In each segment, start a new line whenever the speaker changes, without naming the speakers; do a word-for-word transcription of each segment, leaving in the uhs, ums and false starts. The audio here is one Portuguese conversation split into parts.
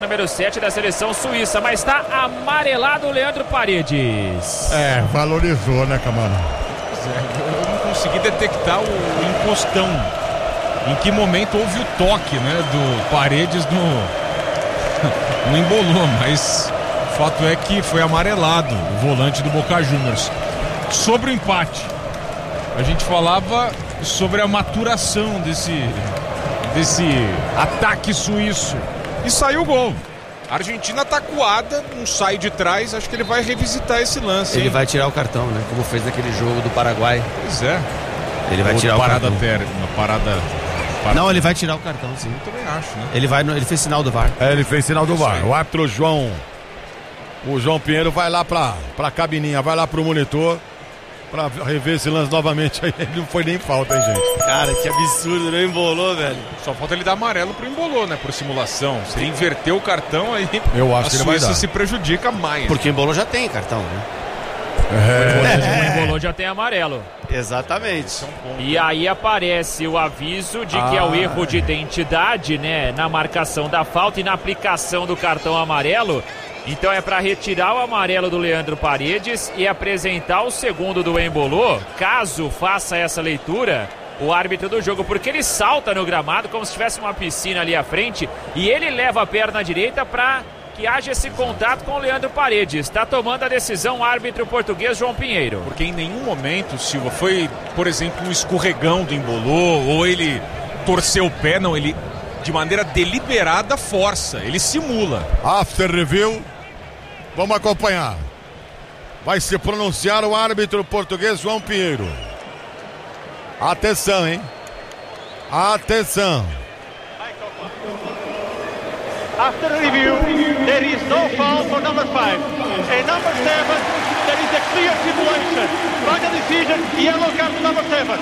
Número sete da seleção suíça, mas está amarelado o Leandro Paredes.
É, valorizou, né, Camarão?
Eu não consegui detectar o encostão. Em que momento houve o toque, né, do Paredes no, no embolou, mas o fato é que foi amarelado o volante do Boca Juniors. Sobre o empate, a gente falava sobre a maturação desse, desse ataque suíço. E saiu o gol. A Argentina tá coada, não sai de trás. Acho que ele vai revisitar esse lance.
Ele
hein?
vai tirar o cartão, né? Como fez naquele jogo do Paraguai.
Pois é.
Ele vai
Ou
tirar o
parada
cartão.
Ter, uma parada, parada.
Não, ele vai tirar o cartão, sim.
Eu também acho, né?
Ele, vai no, ele fez sinal do V A R.
É, ele fez sinal do V A R. O árbitro João. O João Pinheiro vai lá pra, pra cabininha, vai lá pro monitor pra rever esse lance novamente. Aí não foi nem falta, hein, gente?
Cara, que absurdo, não embolou, velho.
Só falta ele dar amarelo pro embolou, né? Por simulação. Se ele inverter o cartão, aí
Eu acho
a
que ele vai
Suíça
dar.
se prejudica mais.
Porque o embolou já tem cartão, né?
O embolou já tem amarelo.
Exatamente.
E aí aparece o aviso de que é o erro de identidade, né? Na marcação da falta e na aplicação do cartão amarelo. Então é para retirar o amarelo do Leandro Paredes e apresentar o segundo do Embolô, caso faça essa leitura, o árbitro do jogo, porque ele salta no gramado como se tivesse uma piscina ali à frente e ele leva a perna direita para que haja esse contato com o Leandro Paredes. Está tomando a decisão o árbitro português João Pinheiro.
Porque em nenhum momento, Silva, foi, por exemplo, um escorregão do embolô ou ele torceu o pé, não, ele de maneira deliberada força, ele simula.
After review. Vamos acompanhar. Vai se pronunciar o árbitro português João Pinheiro. Atenção, hein? Atenção.
After review, there is no foul for number five. And number seven, there is a clear simulation. Final decision, yellow card to number seven.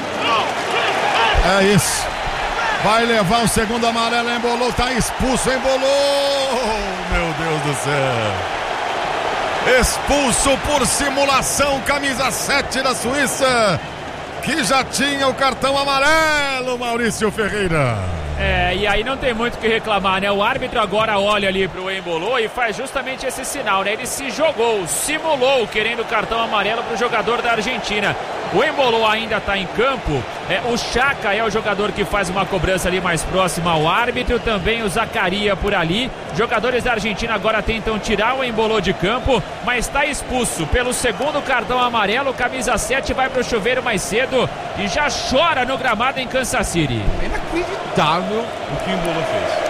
É isso. Vai levar um segundo amarelo, embolou, tá expulso, embolou. Meu Deus do céu. Expulso por simulação, camisa sete da Suíça, que já tinha o cartão amarelo, Maurício Ferreira.
É, e aí não tem muito o que reclamar, né? O árbitro agora olha ali pro Embolô e faz justamente esse sinal, né? Ele se jogou, simulou, querendo o cartão amarelo pro jogador da Argentina. O Embolô ainda tá em campo, é, o Chaka é o jogador que faz uma cobrança ali mais próxima ao árbitro, também o Zacaria por ali. Jogadores da Argentina agora tentam tirar o Embolô de campo, mas está expulso pelo segundo cartão amarelo. Camisa sete vai pro chuveiro mais cedo e já chora no gramado em Kansas City.
É inacreditável o que o embolô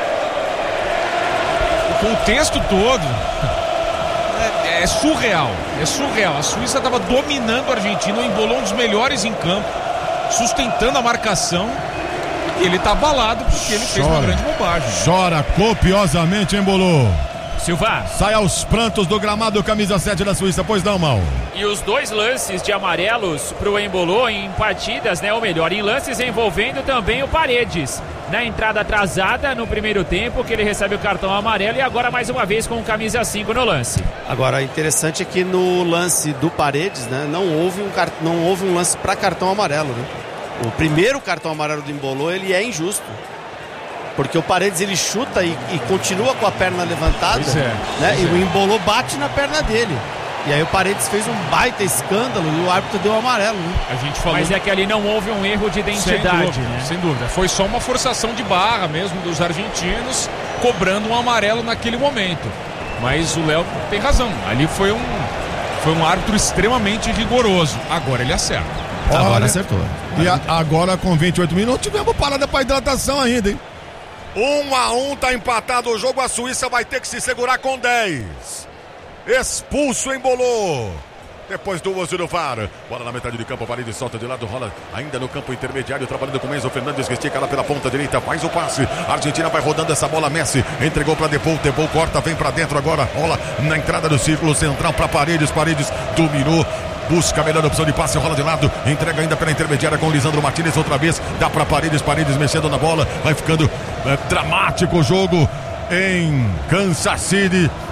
fez. O contexto todo é, é surreal, é surreal. A Suíça estava dominando a Argentina, o embolou um dos melhores em campo, sustentando a marcação. E ele está abalado porque ele fez uma grande bobagem.
Chora copiosamente, embolou.
Silva.
Sai aos prantos do gramado, camisa sete da Suíça, pois não, Mal?
E os dois lances de amarelos pro Embolô em partidas, né? Ou melhor, em lances envolvendo também o Paredes. Na entrada atrasada no primeiro tempo, que ele recebe o cartão amarelo, e agora mais uma vez com camisa cinco no lance.
Agora, interessante é que no lance do Paredes, né? Não houve um, cart... não houve um lance para cartão amarelo, né? O primeiro cartão amarelo do Embolô, ele é injusto. Porque o Paredes ele chuta e, e continua com a perna levantada,
Pois é,
né?
pois
E
é.
o Embolô bate na perna dele. E aí o Paredes fez um baita escândalo e o árbitro deu amarelo, né?
A gente falou.
Mas é que ali não houve um erro de identidade,
sem dúvida,
né?
Sem dúvida. Foi só uma forçação de barra mesmo dos argentinos, cobrando um amarelo naquele momento. Mas o Léo tem razão. Ali foi um, foi um árbitro extremamente rigoroso. Agora ele acerta.
Agora
Olha,
acertou.
E a, agora com vinte e oito minutos tivemos parada para hidratação ainda, hein? Um a um, tá empatado o jogo, a Suíça vai ter que se segurar com dez. Expulso, embolou. Depois do uso do V A R. Bola na metade de campo, Paredes solta de lado, rola ainda no campo intermediário, trabalhando com Enzo Fernandes, que estica lá pela ponta direita, faz o passe. A Argentina vai rodando essa bola, Messi entregou para Depou, Depou corta, vem para dentro agora, rola na entrada do círculo central para Paredes, Paredes dominou. Busca a melhor opção de passe, rola de lado, entrega ainda pela intermediária com o Lisandro Martinez outra vez, dá para Paredes, Paredes mexendo na bola, vai ficando é, dramático o jogo em Kansas City.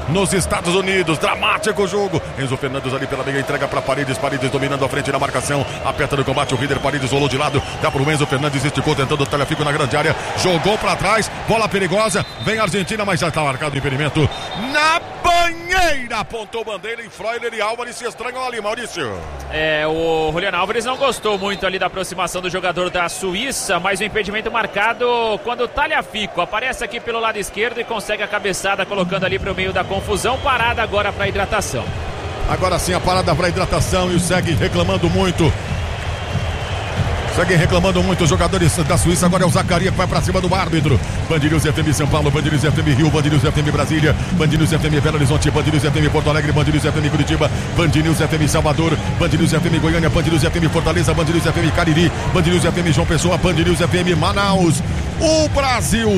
nos Estados Unidos. Dramático o jogo. Enzo Fernandes ali pela meia, entrega para Paredes. Paredes dominando a frente na marcação. Aperta no combate o Rieder. Paredes rolou de lado. Dá pro Enzo Fernandes, esticou tentando o Tagliafico na grande área. Jogou para trás. Bola perigosa. Vem a Argentina, mas já está marcado o impedimento. Na banheira. Apontou bandeira em Freuler e Álvares se estranham ali, Maurício.
É, o Julián Álvares não gostou muito ali da aproximação do jogador da Suíça, mas o impedimento marcado quando o Tagliafico aparece aqui pelo lado esquerdo e consegue a cabeçada, colocando ali para o meio da confusão. Parada agora para hidratação.
Agora sim a parada para hidratação e o segue reclamando muito. Seguem reclamando muito os jogadores da Suíça. Agora é o Zacaria que vai pra cima do árbitro. Band News F M São Paulo, Band News F M Rio, Band News F M Brasília, Band News F M Belo Horizonte, Band News F M Porto Alegre, Band News F M Curitiba, Band News F M Salvador, Band News F M Goiânia, Band News F M Fortaleza, Band News F M Cariri, Band News F M João Pessoa, Band News F M Manaus. O Brasil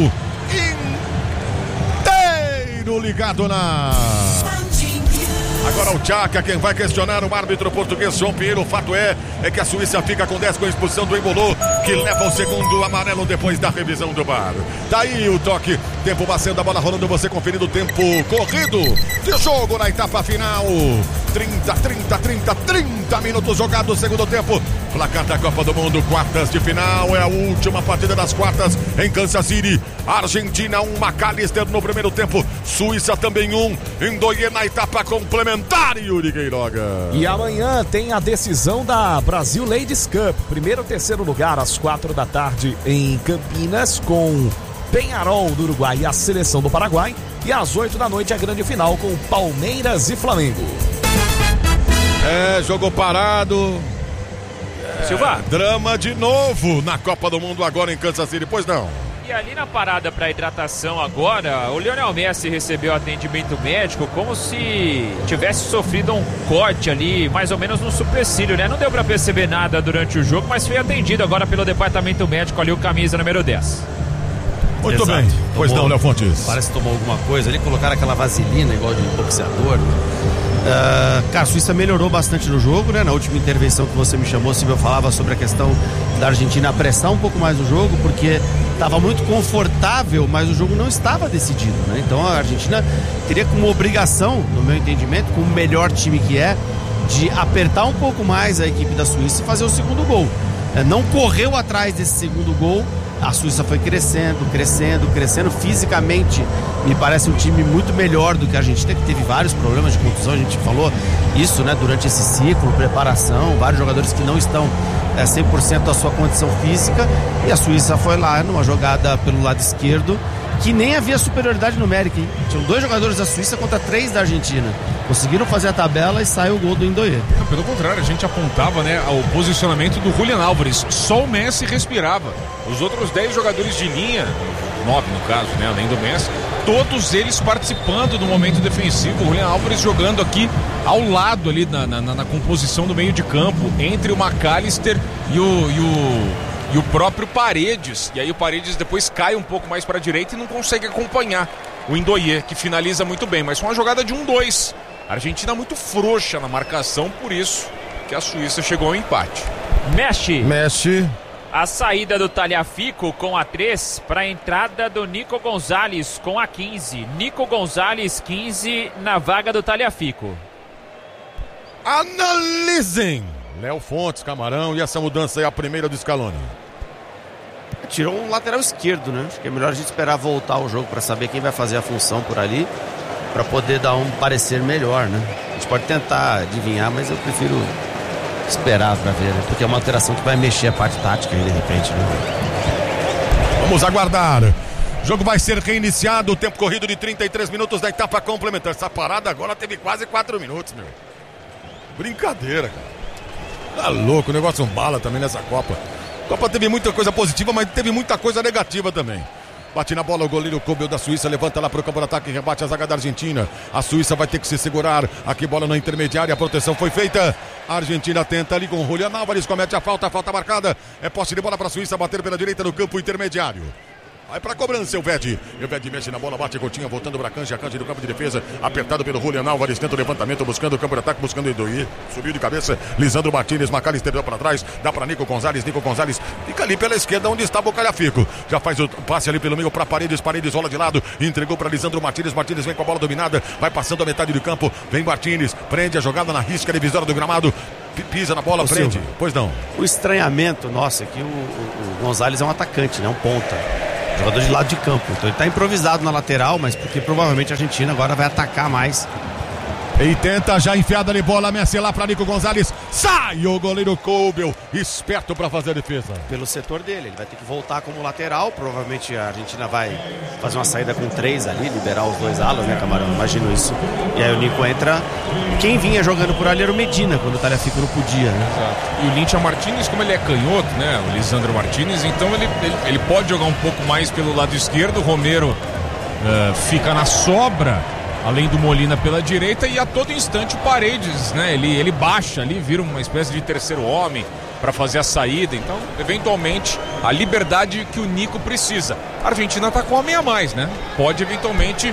inteiro ligado na... Agora o Tchaka, quem vai questionar o árbitro português João Pinheiro. O fato é, é que a Suíça fica com dez com a expulsão do Embolo, que leva o segundo amarelo depois da revisão do V A R. Daí o toque, tempo batendo, a bola rolando, você conferindo o tempo corrido de jogo na etapa final. trinta, trinta, trinta, trinta minutos jogados, segundo tempo. Placar da Copa do Mundo, quartas de final, é a última partida das quartas em Kansas City. Argentina um, McAllister no primeiro tempo, Suíça também um, Ndoye na etapa complementar, Yuri Queiroga.
E amanhã tem a decisão da Brasil Ladies Cup, primeiro e terceiro lugar às quatro da tarde em Campinas, com Peñarol do Uruguai e a seleção do Paraguai, e às oito da noite a grande final com Palmeiras e Flamengo.
É, jogo parado.
Silva.
Drama de novo na Copa do Mundo agora em Kansas City, pois não?
E ali na parada para hidratação agora, o Lionel Messi recebeu atendimento médico como se tivesse sofrido um corte ali, mais ou menos no supercílio, né? Não deu para perceber nada durante o jogo, mas foi atendido agora pelo departamento médico ali, o camisa número dez.
Muito
Exato.
bem, pois
Tomou,
não, Léo Fontes?
Parece que tomou alguma coisa ali, colocaram aquela vaselina igual de boxeador. Uh, cara, a Suíça melhorou bastante no jogo, né? Na última intervenção que você me chamou, Silvio, eu falava sobre a questão da Argentina apressar um pouco mais o jogo, porque estava muito confortável, mas o jogo não estava decidido, né? Então a Argentina teria como obrigação, no meu entendimento, com o melhor time que é, de apertar um pouco mais a equipe da Suíça e fazer o segundo gol. É, não correu atrás desse segundo gol. A Suíça foi crescendo, crescendo, crescendo. Fisicamente, me parece um time muito melhor do que a Argentina, que teve vários problemas de contusão. A gente falou isso, né, durante esse ciclo, preparação, vários jogadores que não estão é, cem por cento da sua condição física. E a Suíça foi lá numa jogada pelo lado esquerdo, que nem havia superioridade numérica, hein? Tinham dois jogadores da Suíça contra três da Argentina. Conseguiram fazer a tabela e saiu o gol do Ndoye.
Pelo contrário, a gente apontava, né, o posicionamento do Julián Álvares. Só o Messi respirava. Os outros dez jogadores de linha, nove no caso, né, além do Messi, todos eles participando do momento defensivo. O Julián Álvares jogando aqui ao lado ali na, na, na composição do meio de campo, entre o McAllister e o... E o... E o próprio Paredes, e aí o Paredes depois cai um pouco mais para a direita e não consegue acompanhar o Ndoye, que finaliza muito bem, mas foi uma jogada de um dois. A Argentina muito frouxa na marcação, por isso que a Suíça chegou ao empate.
Mexe.
Mexe.
A saída do Tagliafico com a três para a entrada do Nico Gonzalez com a quinze. Nico Gonzalez quinze na vaga do Tagliafico.
Analisem. Léo Fontes, Camarão, e essa mudança é a primeira do Scaloni.
Tirou um lateral esquerdo, né? Acho que é melhor a gente esperar voltar o jogo para saber quem vai fazer a função por ali, para poder dar um parecer melhor, né? A gente pode tentar adivinhar, mas eu prefiro esperar para ver, né? Porque é uma alteração que vai mexer a parte tática aí de repente, né?
Vamos aguardar. O jogo vai ser reiniciado, o tempo corrido de trinta e três minutos da etapa complementar. Essa parada agora teve quase quatro minutos, meu. Brincadeira, cara. Tá louco, o negócio não bala também nessa Copa. A Copa teve muita coisa positiva, mas teve muita coisa negativa também. Bate na bola o goleiro Kobel da Suíça, levanta lá pro campo de ataque, rebate a zaga da Argentina. A Suíça vai ter que se segurar. Aqui bola na intermediária, a proteção foi feita. A Argentina tenta ali com o Julián Álvares, comete a falta, a falta marcada. É posse de bola para a Suíça bater pela direita no campo intermediário. Vai pra cobrança, Elvedi. Elvedi mexe na bola, bate Coutinho, voltando pra Kanji. A Kanji no campo de defesa, apertado pelo Julian Álvares. Tenta o levantamento, buscando o campo de ataque, buscando o Edoí. Subiu de cabeça, Lisandro Martínez. McAllister deu pra trás, dá pra Nico Gonzalez. Nico Gonzalez fica ali pela esquerda, onde está Bocalhafico. Já faz o passe ali pelo meio pra Paredes. Paredes rola de lado, entregou pra Lisandro Martínez. Martínez vem com a bola dominada, vai passando a metade do campo. Vem Martínez, prende a jogada na risca divisória do gramado. Pisa na bola, Ô, prende. Silva. Pois não.
O estranhamento nosso é que o, o, o Gonzalez é um atacante, né? Um ponta. Jogador de lado de campo. Então ele está improvisado na lateral, mas porque provavelmente a Argentina agora vai atacar mais.
E tenta já enfiada de bola, Messi lá para Nico Gonzalez. Sai o goleiro Koubel, esperto para fazer a defesa.
Pelo setor dele, ele vai ter que voltar como lateral. Provavelmente a Argentina vai fazer uma saída com três ali, liberar os dois alas, né, Camarão? Imagino isso. E aí o Nico entra. Quem vinha jogando por ali era o Medina, quando o Tagliafico não podia, né?
Exato. E o Lincia Martínez, como ele é canhoto, né? O Lisandro Martínez, então ele, ele, ele pode jogar um pouco mais pelo lado esquerdo. O Romero uh, fica na sobra, além do Molina pela direita, e a todo instante o Paredes, né? Ele, ele baixa ali, vira uma espécie de terceiro homem para fazer a saída. Então, eventualmente, a liberdade que o Nico precisa. A Argentina tá com homem a mais, né? Pode eventualmente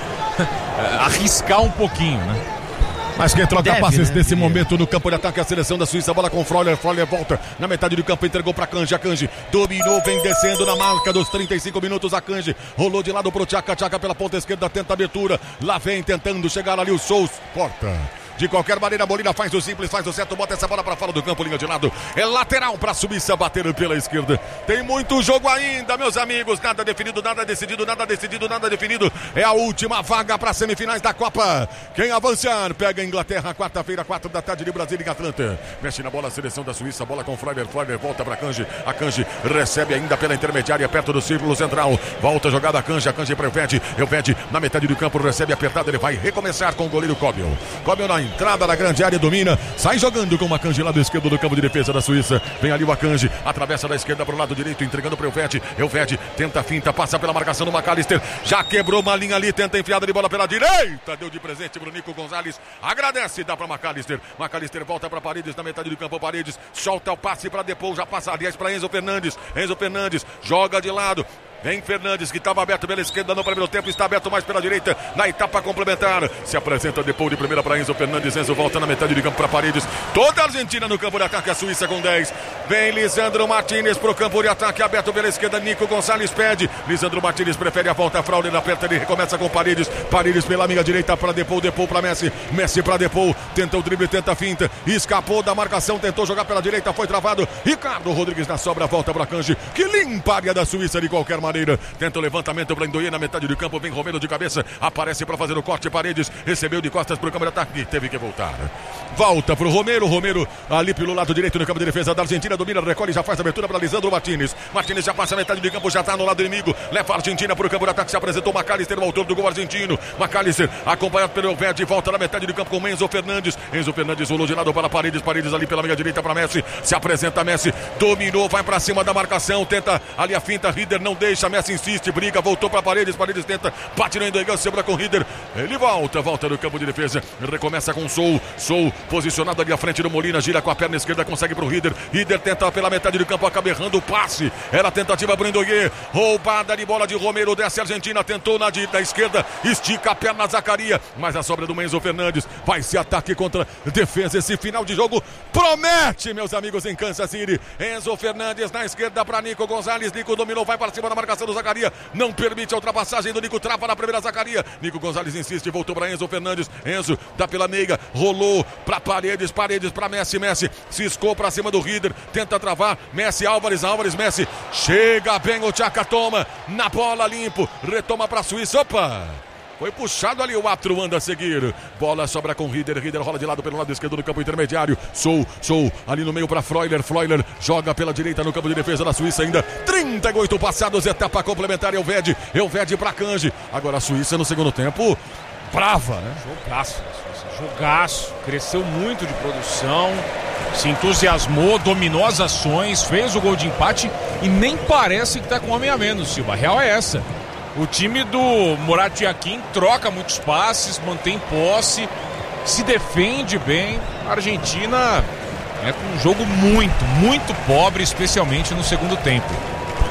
arriscar um pouquinho, né?
Mas quem troca Deve, passes né? nesse momento no campo de ataque é a seleção da Suíça. Bola com o Freuler. Freuler volta na metade do campo, entregou para Kanji. A Kanji dominou, vem descendo na marca dos trinta e cinco minutos. A Kanji rolou de lado pro Tchaka. Tchaka pela ponta esquerda, tenta a abertura. Lá vem tentando chegar ali o Souza. Corta. De qualquer maneira, a Molina faz o simples, faz o certo, bota essa bola para fora do campo, linha de lado. É lateral para a Suíça, bater pela esquerda. Tem muito jogo ainda, meus amigos. Nada definido, nada decidido, nada decidido, nada definido. É a última vaga para as semifinais da Copa. Quem avançar, pega a Inglaterra, quarta-feira, quatro da tarde de Brasília e Atlanta. Mexe na bola a seleção da Suíça, bola com o Freuler. Freuler volta para Kanji. A Kanji recebe ainda pela intermediária, perto do círculo central. Volta a jogada a Kanji, a Kanji para o Elvedi. Elvedi na metade do campo, recebe apertado. Ele vai recomeçar com o goleiro Koubel. Koubel na entrada na grande área, domina, sai jogando com o Akanji lado esquerdo do campo de defesa da Suíça. Vem ali o Akanji, atravessa da esquerda para o lado direito, entregando para o Elvedi. Elvedi tenta a finta, passa pela marcação do McAllister, já quebrou uma linha ali, tenta a enfiada de bola pela direita, deu de presente para o Nico Gonzalez, agradece, dá para McAllister. McAllister volta para Paredes na metade do campo. Paredes solta o passe para depois, já passa aliás para Enzo Fernandes. Enzo Fernandes joga de lado. Vem Fernandes, que estava aberto pela esquerda no primeiro tempo, está aberto mais pela direita na etapa complementar. Se apresenta depois de primeira para Enzo Fernandes. Enzo volta na metade de campo para Paredes. Toda a Argentina no campo de ataque, a Suíça com dez. Vem Lisandro Martínez para o campo de ataque, aberto pela esquerda. Nico Gonzalez pede. Lisandro Martínez prefere a volta. A Fraude aperta, ele recomeça com Paredes. Paredes pela amiga direita para Depou. Depou para Messi. Messi para Depou. Tenta o drible, tenta a finta. Escapou da marcação, tentou jogar pela direita, foi travado. Ricardo Rodrigues na sobra, volta para Kanji, que limpa a área da Suíça de qualquer maneira. Tenta o levantamento para Ndoye na metade do campo. Vem Romero de cabeça, aparece para fazer o corte. Paredes recebeu de costas para o campo de ataque e teve que voltar. Volta para o Romero. Romero ali pelo lado direito no campo de defesa da Argentina. Domina, recolhe, já faz a abertura para Lisandro Martínez. Martínez já passa a metade do campo, já está no lado inimigo. Leva a Argentina para o campo de ataque. Se apresentou McAllister, o autor do gol argentino. McAllister acompanhado pelo Elvedi. Volta na metade do campo com Enzo Fernandes. Enzo Fernandes rolou de lado para Paredes. Paredes ali pela meia direita para Messi. Se apresenta Messi. Dominou, vai para cima da marcação. Tenta ali a finta. Rieder não deixa. Messi insiste, briga, voltou para Paredes. Paredes tenta, bate no Endoye, sobra com Rieder. Ele volta, volta no campo de defesa. Recomeça com Sou. Sou posicionado ali à frente do Molina. Gira com a perna esquerda, consegue para o Rieder. Rieder tenta pela metade do campo, acaba errando o passe. Era a tentativa para o Endoye. Roubada de bola de Romero. Desce a Argentina, tentou na da esquerda. Estica a perna Zacaria. Mas a sobra do Enzo Fernandes. Vai se ataque contra defesa. Esse final de jogo promete, meus amigos, em Kansas City. Enzo Fernandes na esquerda para Nico Gonzalez. Nico dominou, vai para cima da marcação do Zacaria. Não permite a ultrapassagem do Nico, trava na primeira Zacaria. Nico Gonzalez insiste, voltou para Enzo Fernandes. Enzo dá pela meiga, rolou para Paredes, Paredes para Messi. Messi ciscou para cima do Rieder, tenta travar. Messi, Álvares, Álvares, Messi. Chega bem o Tchaka, toma na bola, limpo. Retoma para a Suíça. Opa! Foi puxado ali, o árbitro anda a seguir. Bola sobra com Rieder. Rieder rola de lado pelo lado esquerdo do campo intermediário. Sou, Sou ali no meio para Freuler. Freuler joga pela direita no campo de defesa da Suíça ainda. trinta e oito passados, etapa complementar. Elvedi, Elvedi para Kanji. Agora a Suíça no segundo tempo, brava, né?
Jogaço, jogaço. Cresceu muito de produção, se entusiasmou, dominou as ações, fez o gol de empate e nem parece que tá com homem a menos, Silva. A real é essa. O time do Murat Yakin troca muitos passes, mantém posse, se defende bem. A Argentina é com um jogo muito, muito pobre, especialmente no segundo tempo.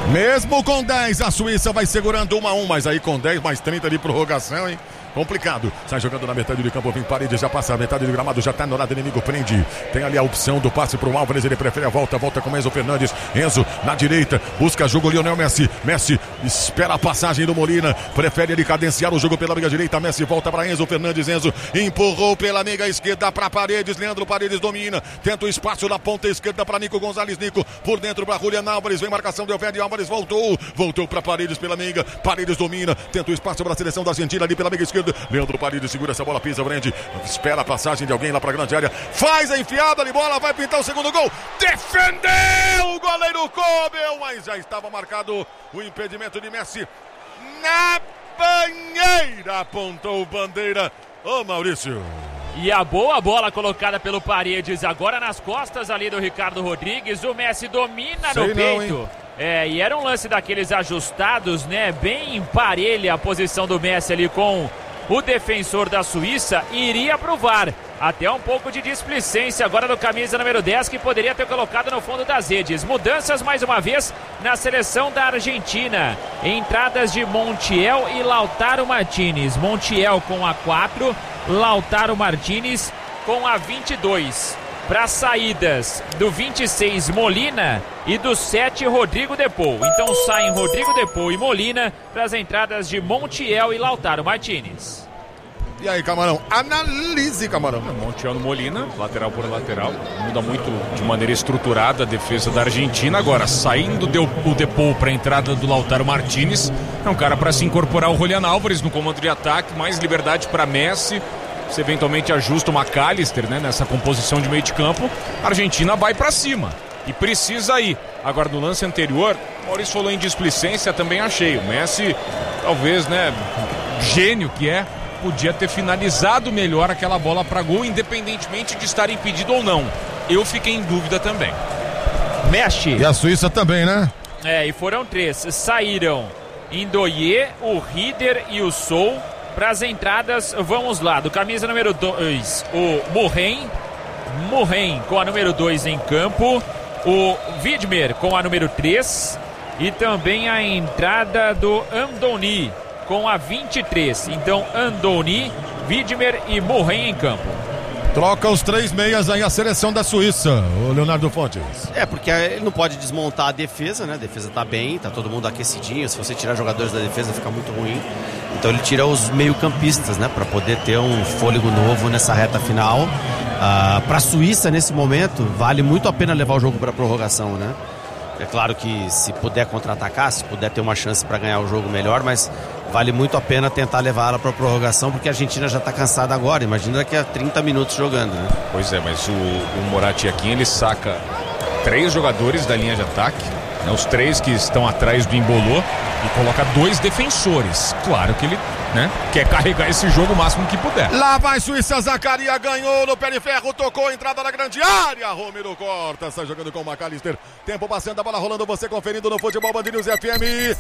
Mesmo com dez, a Suíça vai segurando um a um, mas aí com dez mais trinta de prorrogação, hein? Complicado. Sai jogando na metade do campo, vem Paredes, já passa a metade do gramado, já tá no lado inimigo, prende. Tem ali a opção do passe pro Álvares, ele prefere a volta, volta com Enzo Fernandes. Enzo na direita, busca jogo Lionel Messi. Messi espera a passagem do Molina, prefere ele cadenciar o jogo pela meia direita. Messi volta para Enzo Fernandes, Enzo empurrou pela meia esquerda para Paredes, Leandro Paredes domina, tenta o espaço na ponta esquerda para Nico Gonzalez, Nico por dentro para Julián Álvares, vem marcação de Alverde, Álvares voltou, voltou para Paredes pela meia, Paredes domina, tenta o espaço para a seleção da Argentina ali pela meia esquerda. Leandro Paredes segura essa bola, pisa, prende, espera a passagem de alguém lá para a grande área, faz a enfiada de bola, vai pintar o segundo gol, defendeu, o goleiro Kobel, mas já estava marcado o impedimento de Messi na banheira, apontou bandeira, ô Maurício.
E a boa bola colocada pelo Paredes, agora nas costas ali do Ricardo Rodrigues, o Messi domina
Sei
no
não,
peito.
hein?
É, e era um lance daqueles ajustados, né? Bem parelha a posição do Messi ali com o defensor da Suíça, iria pro V A R. Até um pouco de displicência agora do camisa número dez, que poderia ter colocado no fundo das redes. Mudanças mais uma vez na seleção da Argentina. Entradas de Montiel e Lautaro Martínez. Montiel com a quatro, Lautaro Martínez com a vinte e dois. Para saídas do vinte e seis, Molina, e do sete, Rodrigo Depou. Então saem Rodrigo Depou e Molina para as entradas de Montiel e Lautaro Martínez.
E aí, Camarão? Analise, Camarão.
Montiel no Molina, lateral por lateral. Muda muito de maneira estruturada a defesa da Argentina. Agora, saindo o Depou para a entrada do Lautaro Martínez, é um cara para se incorporar o Julián Álvares no comando de ataque, mais liberdade para Messi. Se eventualmente ajusta o McAllister, né, nessa composição de meio de campo, a Argentina vai para cima e precisa ir. Agora, no lance anterior, o Maurício falou em displicência, também achei. O Messi, talvez, né, gênio que é, podia ter finalizado melhor aquela bola para gol, independentemente de estar impedido ou não. Eu fiquei em dúvida também.
Mexe.
E a Suíça também, né?
É, e foram três. Saíram Ndoye, o Rieder e o Sou. Para as entradas, vamos lá, do camisa número dois, o Murren, Murren com a número dois em campo, o Widmer com a número três e também a entrada do Andoni com a vinte e três. Então, Andoni, Widmer e Murren em campo.
Troca os três meias aí a seleção da Suíça, o Leonardo Fontes.
É, porque ele não pode desmontar a defesa, né? A defesa tá bem, tá todo mundo aquecidinho. Se você tirar jogadores da defesa, fica muito ruim. Então ele tira os meio-campistas, né? Para poder ter um fôlego novo nessa reta final. Ah, para a Suíça, nesse momento, vale muito a pena levar o jogo para prorrogação, né? É claro que se puder contra-atacar, se puder ter uma chance para ganhar o jogo melhor, mas vale muito a pena tentar levar ela para prorrogação, porque a Argentina já está cansada agora. Imagina daqui a trinta minutos jogando, né?
Pois é, mas o, o Moratti aqui, ele saca três jogadores da linha de ataque, né, os três que estão atrás do Embolô, e coloca dois defensores. Claro que ele, né, quer carregar esse jogo o máximo que puder.
Lá vai Suíça, Zaccaria ganhou no pé de ferro, tocou, entrada na grande área, Romero corta, está jogando com o McAllister, tempo passando, a bola rolando, você conferindo no Futebol Band News F M,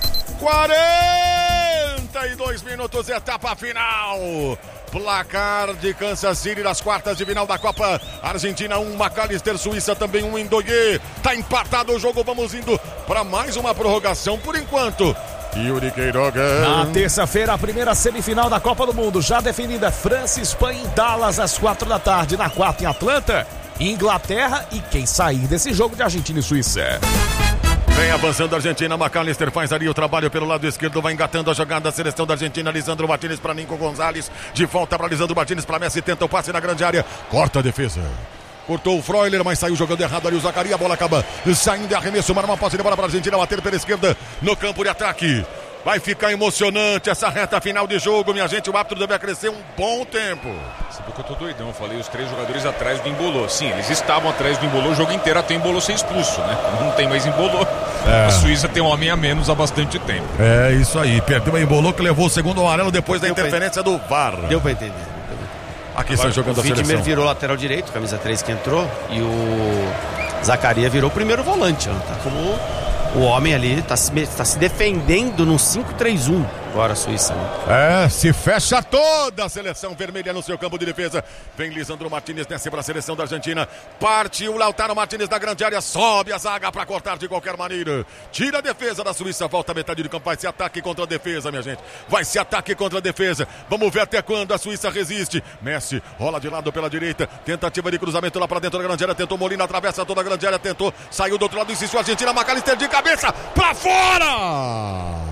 quarenta e dois minutos, etapa final, placar de Kansas City das quartas de final da Copa, Argentina um, McAllister, Suíça também um, Ndoye, tá empatado o jogo, vamos indo para mais uma prorrogação por enquanto. Yuri Queiroga.
Na terça-feira, a primeira semifinal da Copa do Mundo, já definida, França e Espanha em Dallas às quatro da tarde, na quarta em Atlanta, Inglaterra e quem sair desse jogo de Argentina e Suíça.
Vem avançando a Argentina, McAllister faz ali o trabalho pelo lado esquerdo, vai engatando a jogada da seleção da Argentina, Lisandro Martínez para Nico Gonzalez, de volta para Lisandro Martínez, para Messi, tenta o passe na grande área, corta a defesa. Cortou o Freuler, mas saiu jogando errado ali o Zaccaria, a bola acaba saindo de arremesso, mas uma posse de bola para a Argentina, bater pela esquerda no campo de ataque. Vai ficar emocionante essa reta final de jogo, minha gente, o árbitro deve crescer um bom tempo.
Sabe que eu tô doidão, eu falei os três jogadores atrás do Embolô. Sim, eles estavam atrás do Embolô o jogo inteiro até o Embolô ser expulso, né? Não tem mais Embolô. É. A Suíça tem um homem a menos há bastante tempo.
É isso aí, perdeu o Embolô que levou o segundo amarelo depois da Deu interferência pra... do V A R.
Deu pra entender.
Aqui está jogando a seleção.
O Widmer virou lateral direito, camisa três que entrou, e o Zaccaria virou o primeiro volante, ó. Tá como o homem ali, tá se, tá se defendendo num cinco três um. agora a Suíça, né?
É, se fecha toda a seleção vermelha no seu campo de defesa. Vem Lisandro Martínez, desce para a seleção da Argentina. Parte o Lautaro Martínez da grande área, sobe a zaga para cortar de qualquer maneira. Tira a defesa da Suíça, volta a metade do campo, vai ser ataque contra a defesa, minha gente. Vai ser ataque contra a defesa. Vamos ver até quando a Suíça resiste. Messi rola de lado pela direita, tentativa de cruzamento lá para dentro da grande área, tentou Molina, atravessa toda a grande área, tentou, saiu do outro lado, insistiu a Argentina, McAllister de cabeça, para fora!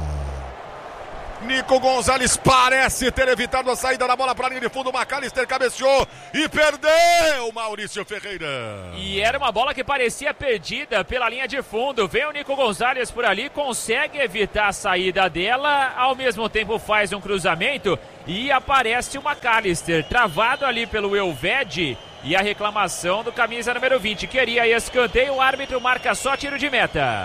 Nico Gonzalez parece ter evitado a saída da bola para a linha de fundo. O McAllister cabeceou e perdeu Maurício Ferreira.
E era uma bola que parecia perdida pela linha de fundo. Vem o Nico Gonzalez por ali, consegue evitar a saída dela, ao mesmo tempo faz um cruzamento e aparece o McAllister, travado ali pelo Elvedi. E a reclamação do camisa número vinte. Queria escanteio, o árbitro marca só tiro de meta.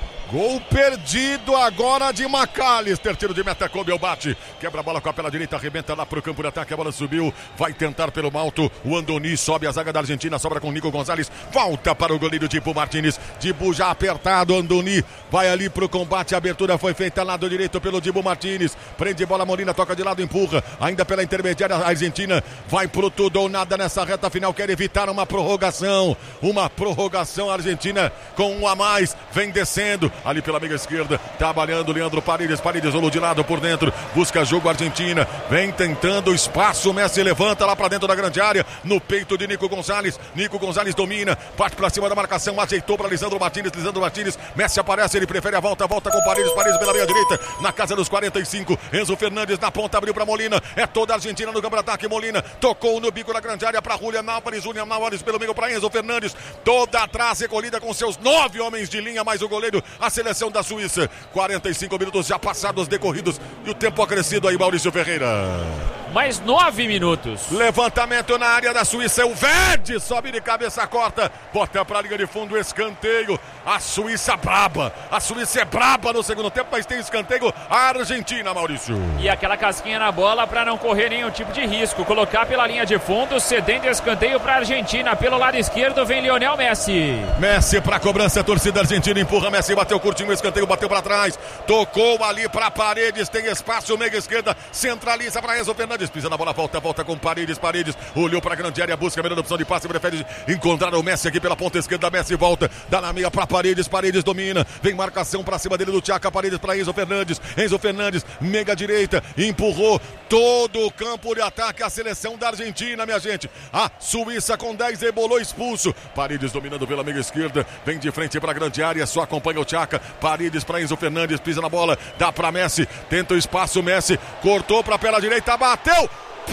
Gol perdido agora de McAllister. Tiro de meta, Kobe bate. Quebra a bola com a pela direita, arrebenta lá pro campo de ataque. A bola subiu, vai tentar pelo alto. O Andoni sobe a zaga da Argentina, sobra com o Nico Gonzalez. Volta para o goleiro Dibu Martínez. Dibu já apertado, Andoni vai ali pro combate. A abertura foi feita lado direito pelo Dibu Martínez. Prende bola, Molina toca de lado, empurra. Ainda pela intermediária, a Argentina vai pro tudo ou nada nessa reta final. Quer evitar uma prorrogação. Uma prorrogação, a Argentina com um a mais. Vem descendo. Ali pela meia esquerda, trabalhando Leandro Paredes, Paredes olhou de lado por dentro, busca jogo Argentina, vem tentando espaço, Messi levanta lá pra dentro da grande área, no peito de Nico Gonzalez, Nico Gonzalez domina, parte pra cima da marcação, ajeitou pra Lisandro Martínez, Lisandro Martínez, Messi aparece, ele prefere a volta, volta com Paredes, Paredes pela meia direita, na casa dos quarenta e cinco, Enzo Fernandes na ponta, abriu pra Molina, é toda a Argentina no campo de ataque, Molina, tocou no bico da grande área pra Julián Álvares, Julián Álvares pelo meio pra Enzo Fernandes, toda atrás recolhida com seus nove homens de linha, mais o goleiro, a seleção da Suíça, quarenta e cinco minutos já passados, decorridos, e o tempo acrescido aí, Maurício Ferreira.
Mais nove minutos.
Levantamento na área da Suíça, o Verde sobe de cabeça, corta, bota pra linha de fundo, escanteio. A Suíça braba, a Suíça é braba no segundo tempo, mas tem escanteio a Argentina, Maurício.
E aquela casquinha na bola pra não correr nenhum tipo de risco, colocar pela linha de fundo, cedendo escanteio pra Argentina. Pelo lado esquerdo vem Lionel Messi.
Messi pra cobrança, a torcida argentina empurra, Messi bateu curtinho, escanteio, bateu pra trás, tocou ali pra Paredes, tem espaço, meia esquerda, centraliza pra Enzo Fernandes, pisa na bola, volta, volta com Paredes, Paredes, olhou pra grande área, busca a melhor opção de passe, prefere encontrar o Messi aqui pela ponta esquerda, Messi volta, dá na meia pra Paredes, Paredes domina, vem marcação pra cima dele do Tchaka, Paredes pra Enzo Fernandes, Enzo Fernandes, mega direita, empurrou todo o campo de ataque, a seleção da Argentina, minha gente, a Suíça com dez, Embolou expulso, Paredes dominando pela meia esquerda, vem de frente pra grande área, só acompanha o Tchaka, Paredes pra Enzo Fernandes, pisa na bola, dá pra Messi, tenta o espaço, Messi, cortou pra pela direita, bateu,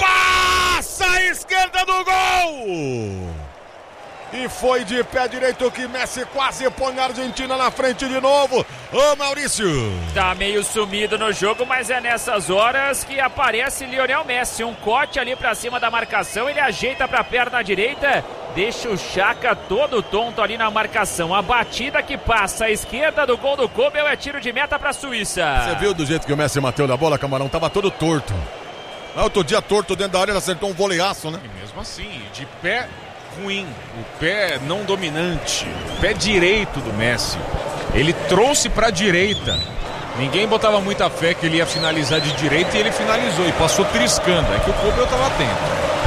passa a esquerda do gol! E foi de pé direito que Messi quase põe a Argentina na frente de novo. Ô Maurício!
Tá meio sumido no jogo, mas é nessas horas que aparece Lionel Messi. Um corte ali pra cima da marcação, ele ajeita pra perna direita, deixa o Chaka todo tonto ali na marcação. A batida que passa à esquerda do gol do Kobe é tiro de meta pra Suíça.
Você viu do jeito que o Messi bateu na bola, Camarão? Tava todo torto. Outro dia torto dentro da área, ele acertou um voleiaço, né?
E mesmo assim, de pé ruim, o pé não dominante, o pé direito do Messi, ele trouxe para a direita, ninguém botava muita fé que ele ia finalizar de direita e ele finalizou e passou triscando, é que o Kobe estava atento.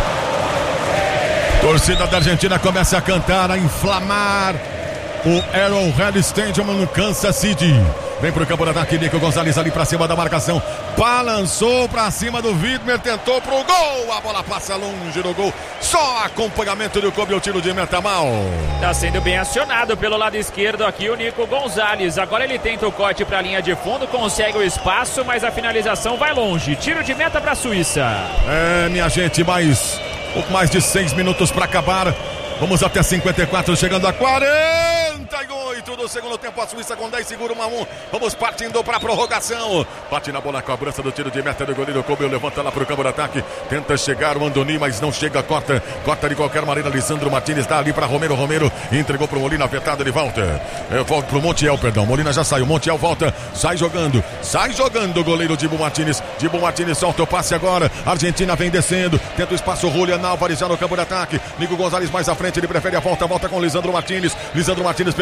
Torcida da Argentina começa a cantar, a inflamar o Arrowhead Stadium no Kansas City. Vem pro campo de ataque, Nico Gonzalez ali pra cima da marcação, balançou pra cima do Widmer, tentou pro gol, a bola passa longe do gol, só acompanhamento do Kobe, o tiro de meta mal.
Tá sendo bem acionado pelo lado esquerdo aqui o Nico Gonzalez, agora ele tenta o corte pra linha de fundo, consegue o espaço, mas a finalização vai longe, tiro de meta pra Suíça.
É, minha gente, mais pouco mais de seis minutos pra acabar, vamos até cinquenta e quatro, chegando a quarenta e oito do segundo tempo, a Suíça com dez, segura um a um, vamos partindo para a prorrogação, bate na bola, a cobrança do tiro de meta do goleiro Kobe, levanta lá para o campo de ataque, tenta chegar o Andoni, mas não chega, corta, corta de qualquer maneira, Lisandro Martínez dá ali para Romero, Romero entregou para o Molina, apertado, ele volta, é, volta para o Montiel, perdão, Molina já saiu, Montiel volta, sai jogando, sai jogando o goleiro Dibu Martínez, Dibu Martínez solta o passe agora, Argentina vem descendo, tenta o espaço, Julián Álvares já no campo de ataque, Nico Gonzalez mais à frente, ele prefere a volta, volta com Lisandro Martínez, Lisandro Martínez pela meiga,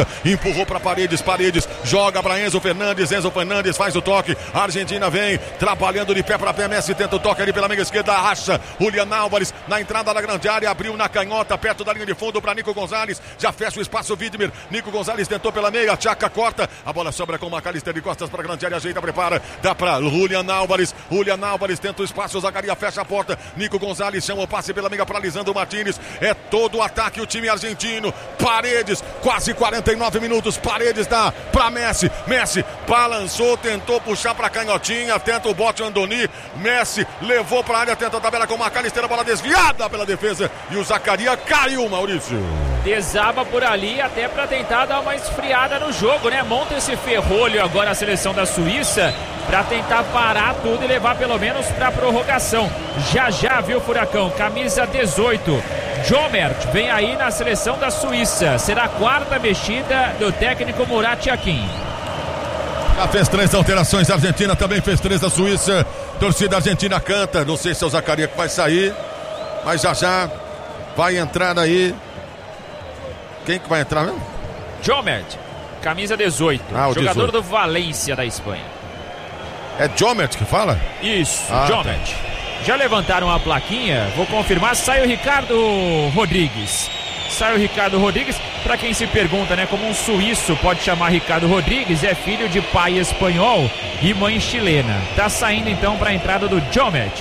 empurrou para Paredes, Paredes joga para Enzo Fernandes, Enzo Fernandes faz o toque, a Argentina vem trabalhando de pé para pé, Messi tenta o toque ali pela meia esquerda, acha Julián Álvares na entrada da grande área, abriu na canhota, perto da linha de fundo para Nico Gonzalez, já fecha o espaço Widmer, Nico Gonzalez tentou pela meia, Tchaka corta, a bola sobra com o McAllister de costas para a grande área, ajeita, prepara, dá para Julián Álvares, Julián Álvares tenta o espaço, Zagaria fecha a porta, Nico Gonzalez chama o passe pela meia para Lisandro Martínez, é todo o ataque o time argentino, Paredes, quase quarenta e nove minutos, Paredes dá para Messi, Messi balançou, tentou puxar para canhotinha, tenta o bote Andoni, Messi levou para a área, tenta a tabela com o McAllister, a bola desviada pela defesa e o Zakaria caiu, Maurício.
Desaba por ali até para tentar dar uma esfriada no jogo, né? Monta esse ferrolho agora a seleção da Suíça para tentar parar tudo e levar pelo menos para prorrogação. Já já, viu, Furacão? Camisa dezoito. Jomert vem aí na seleção da Suíça. Será a quarta mexida do técnico Murat Yakin.
Já fez três alterações, a Argentina também fez três da Suíça. Torcida argentina canta, não sei se é o Zakaria que vai sair, mas já já vai entrar aí. Quem que vai entrar mesmo?
Jomert, camisa dezoito, ah, jogador dezoito. Do Valência da Espanha.
É Jomert que fala?
Isso, ah, Jomert. Tá. Já levantaram a plaquinha, vou confirmar, sai o Ricardo Rodrigues. Sai o Ricardo Rodrigues, para quem se pergunta, né, como um suíço pode chamar Ricardo Rodrigues, é filho de pai espanhol e mãe chilena. Tá saindo então para a entrada do Jomert.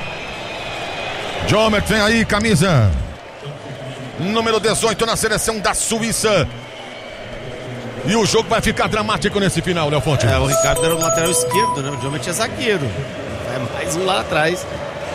Jomert vem aí, camisa número dezoito na seleção da Suíça. E o jogo vai ficar dramático nesse final, Léo Fonte.
É, o Ricardo era o lateral esquerdo, né? O Jomert é zagueiro. É mais um lá atrás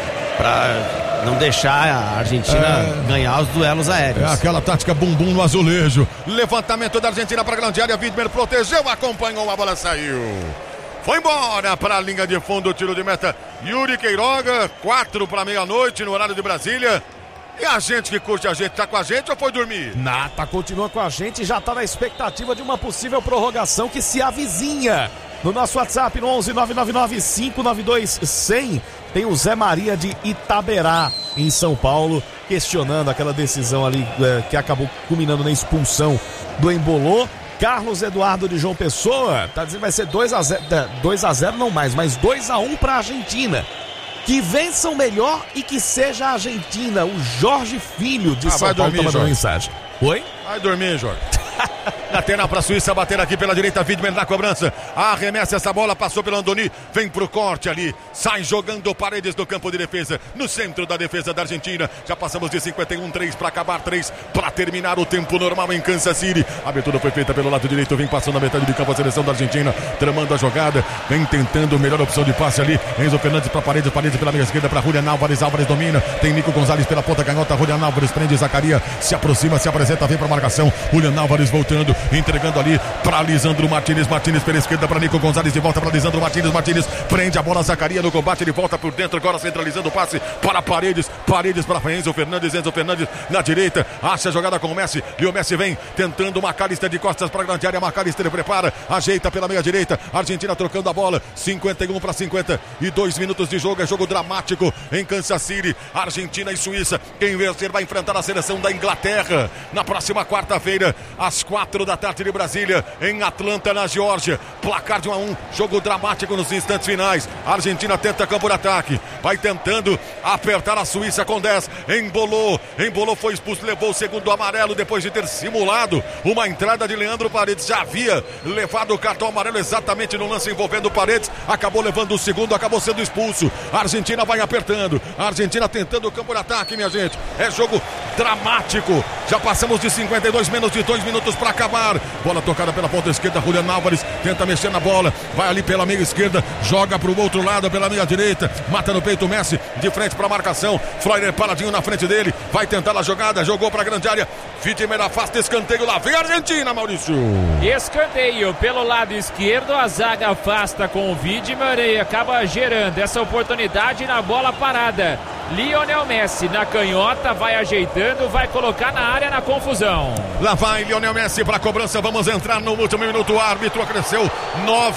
para não deixar a Argentina é... ganhar os duelos aéreos.
É aquela tática bumbum no azulejo. Levantamento da Argentina para a grande área. Widmer protegeu, acompanhou, a bola saiu. Foi embora para a linha de fundo o tiro de meta. Yuri Queiroga, quatro para meia-noite no horário de Brasília. E a gente que curte a gente, tá com a gente ou foi dormir?
Nata, continua com a gente e já tá na expectativa de uma possível prorrogação que se avizinha. No nosso WhatsApp, no onze nove nove nove cinco nove dois zero zero, tem o Zé Maria de Itaberá, em São Paulo, questionando aquela decisão ali é, que acabou culminando na expulsão do Embolô. Carlos Eduardo de João Pessoa tá dizendo que vai ser dois a zero, dois a zero não mais, mas dois a um pra Argentina. Que vençam melhor e que seja a Argentina. O Jorge Filho de ah, São Paulo tá mandando mensagem. Oi?
Vai dormir, Jorge. Lateral para a Suíça, bater aqui pela direita, Widmer na cobrança, arremessa essa bola, passou pelo Andoni, vem pro corte ali, sai jogando Paredes no campo de defesa, no centro da defesa da Argentina. Já passamos de cinquenta e um, três para acabar, três para terminar o tempo normal em Kansas City. A abertura foi feita pelo lado direito, vem passando a metade de campo a seleção da Argentina, tramando a jogada, vem tentando melhor opção de passe ali. Enzo Fernandes para Paredes, Paredes pela meia esquerda para Julián Álvares, Álvares domina, tem Nico Gonzalez pela ponta canhota, Julián Álvares prende Zakaria, se aproxima, se apresenta, vem para marcação, Julián Álvares voltando, entregando ali para Lisandro Martínez, Martínez pela esquerda para Nico Gonzalez, de volta para Lisandro Martínez, Martínez prende a bola, Zakaria no combate, ele volta por dentro, agora centralizando o passe para Paredes, Paredes para Enzo Fernandes, Enzo Fernandes na direita, acha a jogada com o Messi, e o Messi vem tentando o McAllister de costas para a grande área, McAllister prepara, ajeita pela meia direita, Argentina trocando a bola, cinquenta e um para cinquenta e dois minutos de jogo, é jogo dramático em Kansas City, Argentina e Suíça, quem vencer vai enfrentar a seleção da Inglaterra, na próxima quarta-feira, às quatro da tarde de Brasília, em Atlanta, na Geórgia, placar de um a um, jogo dramático nos instantes finais, a Argentina tenta campo de ataque, vai tentando apertar a Suíça com dez, embolou, embolou, foi expulso, levou o segundo amarelo depois de ter simulado uma entrada de Leandro Paredes, já havia levado o cartão amarelo exatamente no lance envolvendo o Paredes, acabou levando o segundo, acabou sendo expulso, a Argentina vai apertando, a Argentina tentando o campo de ataque, minha gente, é jogo dramático, já passamos de cinquenta e dois, menos de dois minutos para acabar, bola tocada pela ponta esquerda, Julián Álvares tenta mexer na bola, vai ali pela meia esquerda, joga para o outro lado pela meia direita, mata no peito o Messi, de frente para a marcação, Freuler paradinho na frente dele, vai tentar a jogada, jogou para a grande área, Widmer afasta, escanteio, lá vem a Argentina, Maurício.
Escanteio pelo lado esquerdo, a zaga afasta com o Widmer e acaba gerando essa oportunidade na bola parada. Lionel Messi na canhota, vai ajeitando, vai colocar na área na confusão.
Lá vai Lionel Messi para a cobrança, vamos entrar no último minuto, o árbitro acresceu nove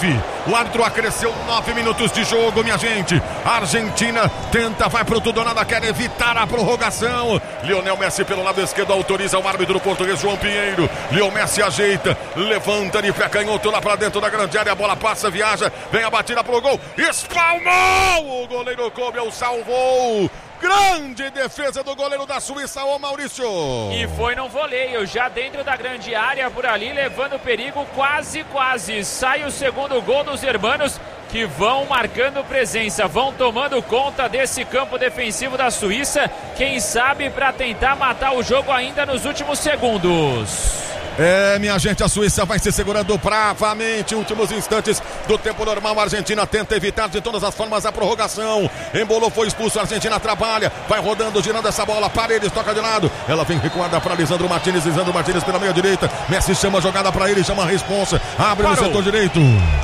O árbitro acresceu nove minutos de jogo, minha gente. A Argentina tenta, vai pro tudo ou nada, quer evitar a prorrogação. Lionel Messi pelo lado esquerdo autoriza o árbitro português João Pinheiro. Lionel Messi ajeita, levanta de pé canhoto lá pra dentro da grande área. A bola passa, viaja, vem a batida pro gol. Espalmou! O goleiro Kobel salvou. Grande defesa do goleiro da Suíça, ô Maurício.
E foi num voleio, já dentro da grande área, por ali, levando perigo, quase, quase. Sai o segundo gol dos hermanos, que vão marcando presença, vão tomando conta desse campo defensivo da Suíça. Quem sabe para tentar matar o jogo ainda nos últimos segundos.
É, minha gente, a Suíça vai se segurando bravamente. Últimos instantes do tempo normal. A Argentina tenta evitar de todas as formas a prorrogação. Embolou, foi expulso. A Argentina trabalha, vai rodando, girando essa bola. Paredes toca de lado. Ela vem recuada para Lisandro Martínez. Lisandro Martínez pela meia direita. Messi chama a jogada para ele, chama a responsa. Abre Parou. no setor direito.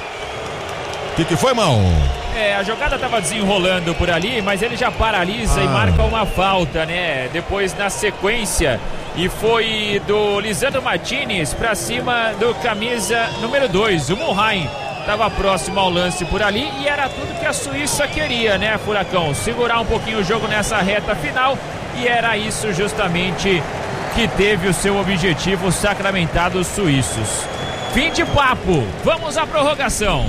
O que, que foi, mal?
É, a jogada estava desenrolando por ali, mas ele já paralisa ah. e marca uma falta, né? Depois, na sequência, e foi do Lisandro Martínez para cima do camisa número dois, o Mulheim. Estava próximo ao lance por ali e era tudo que a Suíça queria, né, Furacão? Segurar um pouquinho o jogo nessa reta final, e era isso justamente que teve o seu objetivo sacramentado, os suíços. Fim de papo, vamos à prorrogação.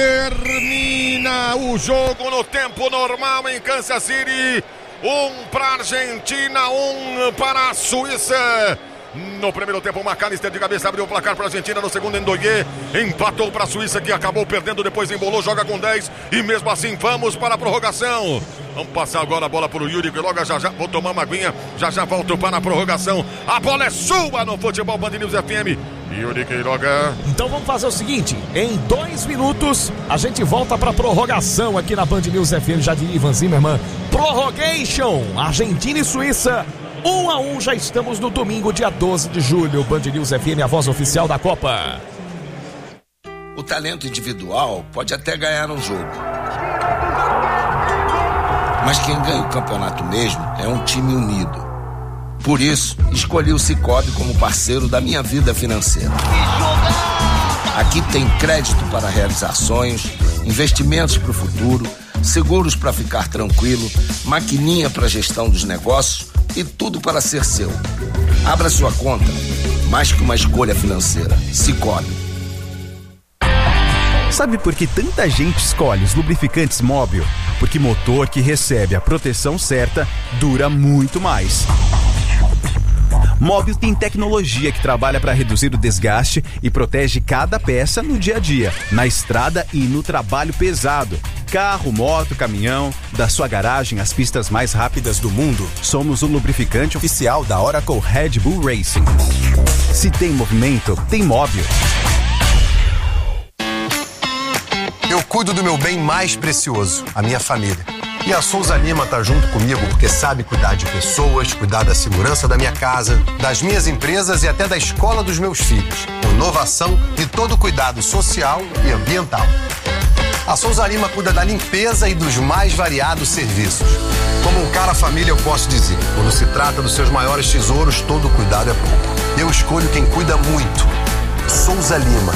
Termina o jogo no tempo normal em Kansas City. Um para a Argentina, um para a Suíça. No primeiro tempo, o McAllister de cabeça abriu o placar para a Argentina. No segundo, Endoye empatou para a Suíça, que acabou perdendo, depois embolou, joga com dez. E mesmo assim, vamos para a prorrogação. Vamos passar agora a bola para o Yuri, que logo já já, vou tomar uma aguinha, já já volto para a prorrogação. A bola é sua no Futebol Band News F M. Yuri Queiroga.
Então vamos fazer o seguinte, em dois minutos a gente volta para a prorrogação aqui na Band News F M, já diria Ivan Zimmermann. Prorrogation, Argentina e Suíça. Um a um, já estamos no domingo, dia doze de julho. Band News F M, a voz oficial da Copa.
O talento individual pode até ganhar um jogo, mas quem ganha o campeonato mesmo é um time unido. Por isso, escolhi o Sicoob como parceiro da minha vida financeira. Aqui tem crédito para realizar sonhos, investimentos para o futuro, seguros para ficar tranquilo, maquininha para gestão dos negócios e tudo para ser seu. Abra sua conta, mais que uma escolha financeira. Sicoob.
Sabe por que tanta gente escolhe os lubrificantes Móbil? Porque motor que recebe a proteção certa dura muito mais. Móbil tem tecnologia que trabalha para reduzir o desgaste e protege cada peça no dia a dia, na estrada e no trabalho pesado. Carro, moto, caminhão, da sua garagem às pistas mais rápidas do mundo, somos o lubrificante oficial da Oracle Red Bull Racing. Se tem movimento, tem Móbil.
Eu cuido do meu bem mais precioso, a minha família. E a Souza Lima tá junto comigo porque sabe cuidar de pessoas, cuidar da segurança da minha casa, das minhas empresas e até da escola dos meus filhos. Inovação e todo cuidado social e ambiental. A Souza Lima cuida da limpeza e dos mais variados serviços. Como um cara família, eu posso dizer, quando se trata dos seus maiores tesouros, todo cuidado é pouco. Eu escolho quem cuida muito. Souza Lima.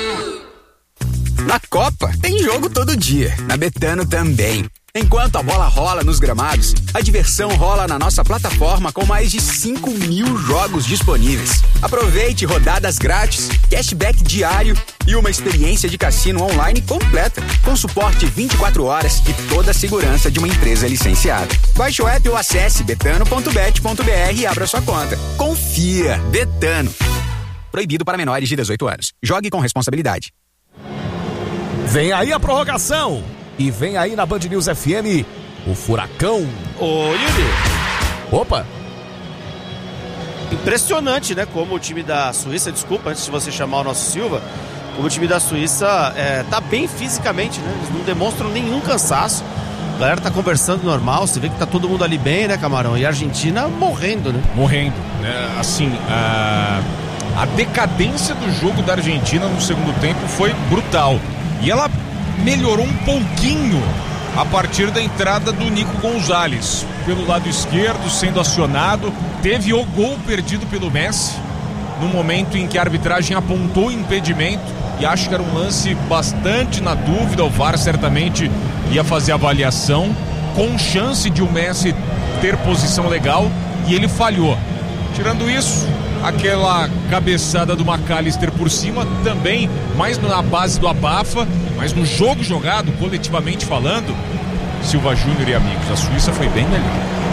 Na Copa, tem jogo todo dia. Na Betano também. Enquanto a bola rola nos gramados, a diversão rola na nossa plataforma com mais de cinco mil jogos disponíveis. Aproveite rodadas grátis, cashback diário e uma experiência de cassino online completa, com suporte vinte e quatro horas e toda a segurança de uma empresa licenciada. Baixe o app ou acesse betano ponto bet ponto br e abra sua conta. Confia, Betano. Proibido para menores de dezoito anos. Jogue com responsabilidade.
Vem aí a prorrogação. E vem aí na Band News F M, o Furacão.
Ô, Yuri.
Opa.
Impressionante, né? Como o time da Suíça, desculpa, antes de você chamar o nosso Silva, como o time da Suíça é, tá bem fisicamente, né? Eles não demonstram nenhum cansaço. A galera tá conversando normal, você vê que tá todo mundo ali bem, né, Camarão? E a Argentina morrendo, né?
Morrendo, né? Assim, a, a decadência do jogo da Argentina no segundo tempo foi brutal. E ela melhorou um pouquinho a partir da entrada do Nico Gonzalez pelo lado esquerdo, sendo acionado. Teve o gol perdido pelo Messi no momento em que a arbitragem apontou o impedimento. e acho que era um lance bastante na dúvida. O V A R certamente ia fazer a avaliação com chance de o Messi ter posição legal e ele falhou. Tirando isso, aquela cabeçada do McAllister por cima também, mais na base do abafa, mas no jogo jogado, coletivamente falando, Silva Júnior e amigos, a Suíça foi bem melhor.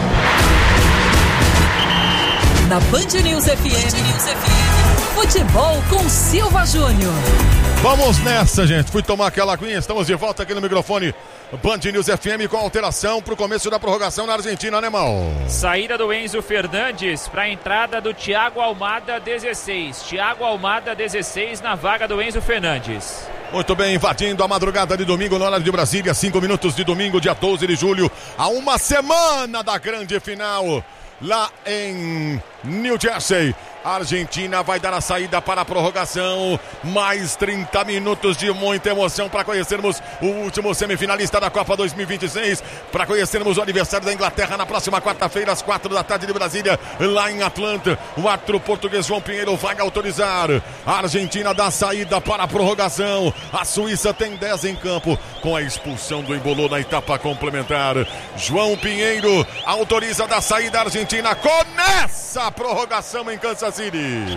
Na Band News F M, futebol com Silva Júnior.
Vamos nessa, gente. Fui tomar aquela aguinha. Estamos de volta aqui no microfone Band News F M com alteração para o começo da prorrogação na Argentina, né, Mal?
Saída do Enzo Fernandes para a entrada do Thiago Almada, dezesseis. Thiago Almada, dezesseis, na vaga do Enzo Fernandes.
Muito bem, invadindo a madrugada de domingo no horário de Brasília, cinco minutos de domingo, dia doze de julho, a uma semana da grande final lá em New Jersey. A Argentina vai dar a saída para a prorrogação. Mais trinta minutos de muita emoção para conhecermos o último semifinalista da Copa dois mil e vinte e seis. Para conhecermos o aniversário da Inglaterra na próxima quarta-feira, às quatro da tarde de Brasília, lá em Atlanta. O árbitro português João Pinheiro vai autorizar. A Argentina dá a saída para a prorrogação. A Suíça tem dez em campo, com a expulsão do Embolou na etapa complementar. João Pinheiro autoriza da saída. A Argentina começa a prorrogação em Kansas City.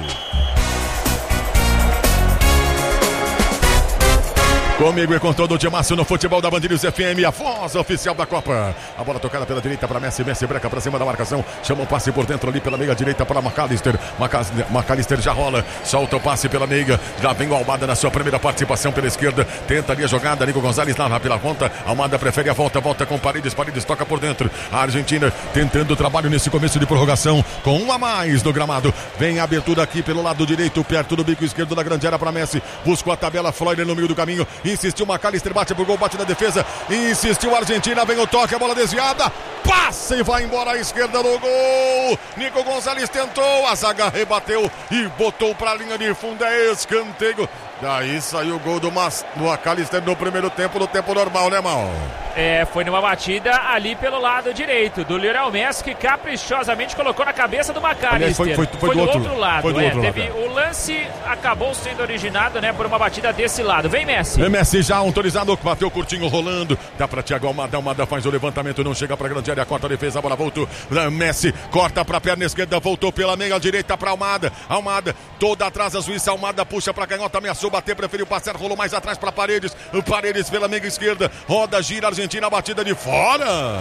Comigo e com todo o timaço no futebol da Band News F M, a voz oficial da Copa. A bola tocada pela direita para Messi, Messi breca para cima da marcação, chama o passe por dentro ali pela meia direita para McAllister. McAllister já rola, solta o passe pela meia, já vem o Almada na sua primeira participação pela esquerda, tenta ali a jogada, Nico Gonzalez lá pela ponta, Almada prefere a volta, volta com Paredes, Paredes toca por dentro. A Argentina tentando o trabalho nesse começo de prorrogação, com um a mais no gramado. Vem a abertura aqui pelo lado direito, perto do bico esquerdo da grande área para Messi, buscou a tabela, Fleury no meio do caminho. Insistiu McAllister, bate pro gol, bate na defesa. Insistiu a Argentina, vem o toque, a bola desviada. Passa e vai embora à esquerda do gol. Nico Gonzalez tentou, a zaga rebateu e botou pra linha de fundo. É escanteio. Daí saiu o gol do, Mas, do McAllister no primeiro tempo, no tempo normal, né, Mal?
É, foi numa batida ali pelo lado direito do Lionel Messi, que caprichosamente colocou na cabeça do McAllister. Aliás,
foi, foi, foi,
foi do, do outro, outro lado.
Foi do
é,
outro
teve
lado,
é. O lance acabou sendo originado, né, por uma batida desse lado. Vem Messi.
Vem Messi já autorizado, bateu curtinho rolando. Dá pra Thiago Almada, Almada faz o levantamento, não chega pra grande área, corta a defesa, a bola voltou. Messi corta pra perna esquerda, voltou pela meia direita pra Almada. Almada toda atrás a Suíça, Almada puxa pra canhota, ameaçou bater, preferiu passar, rolou mais atrás pra Paredes. Paredes pela meia esquerda, roda, gira, Argentina, batida de fora.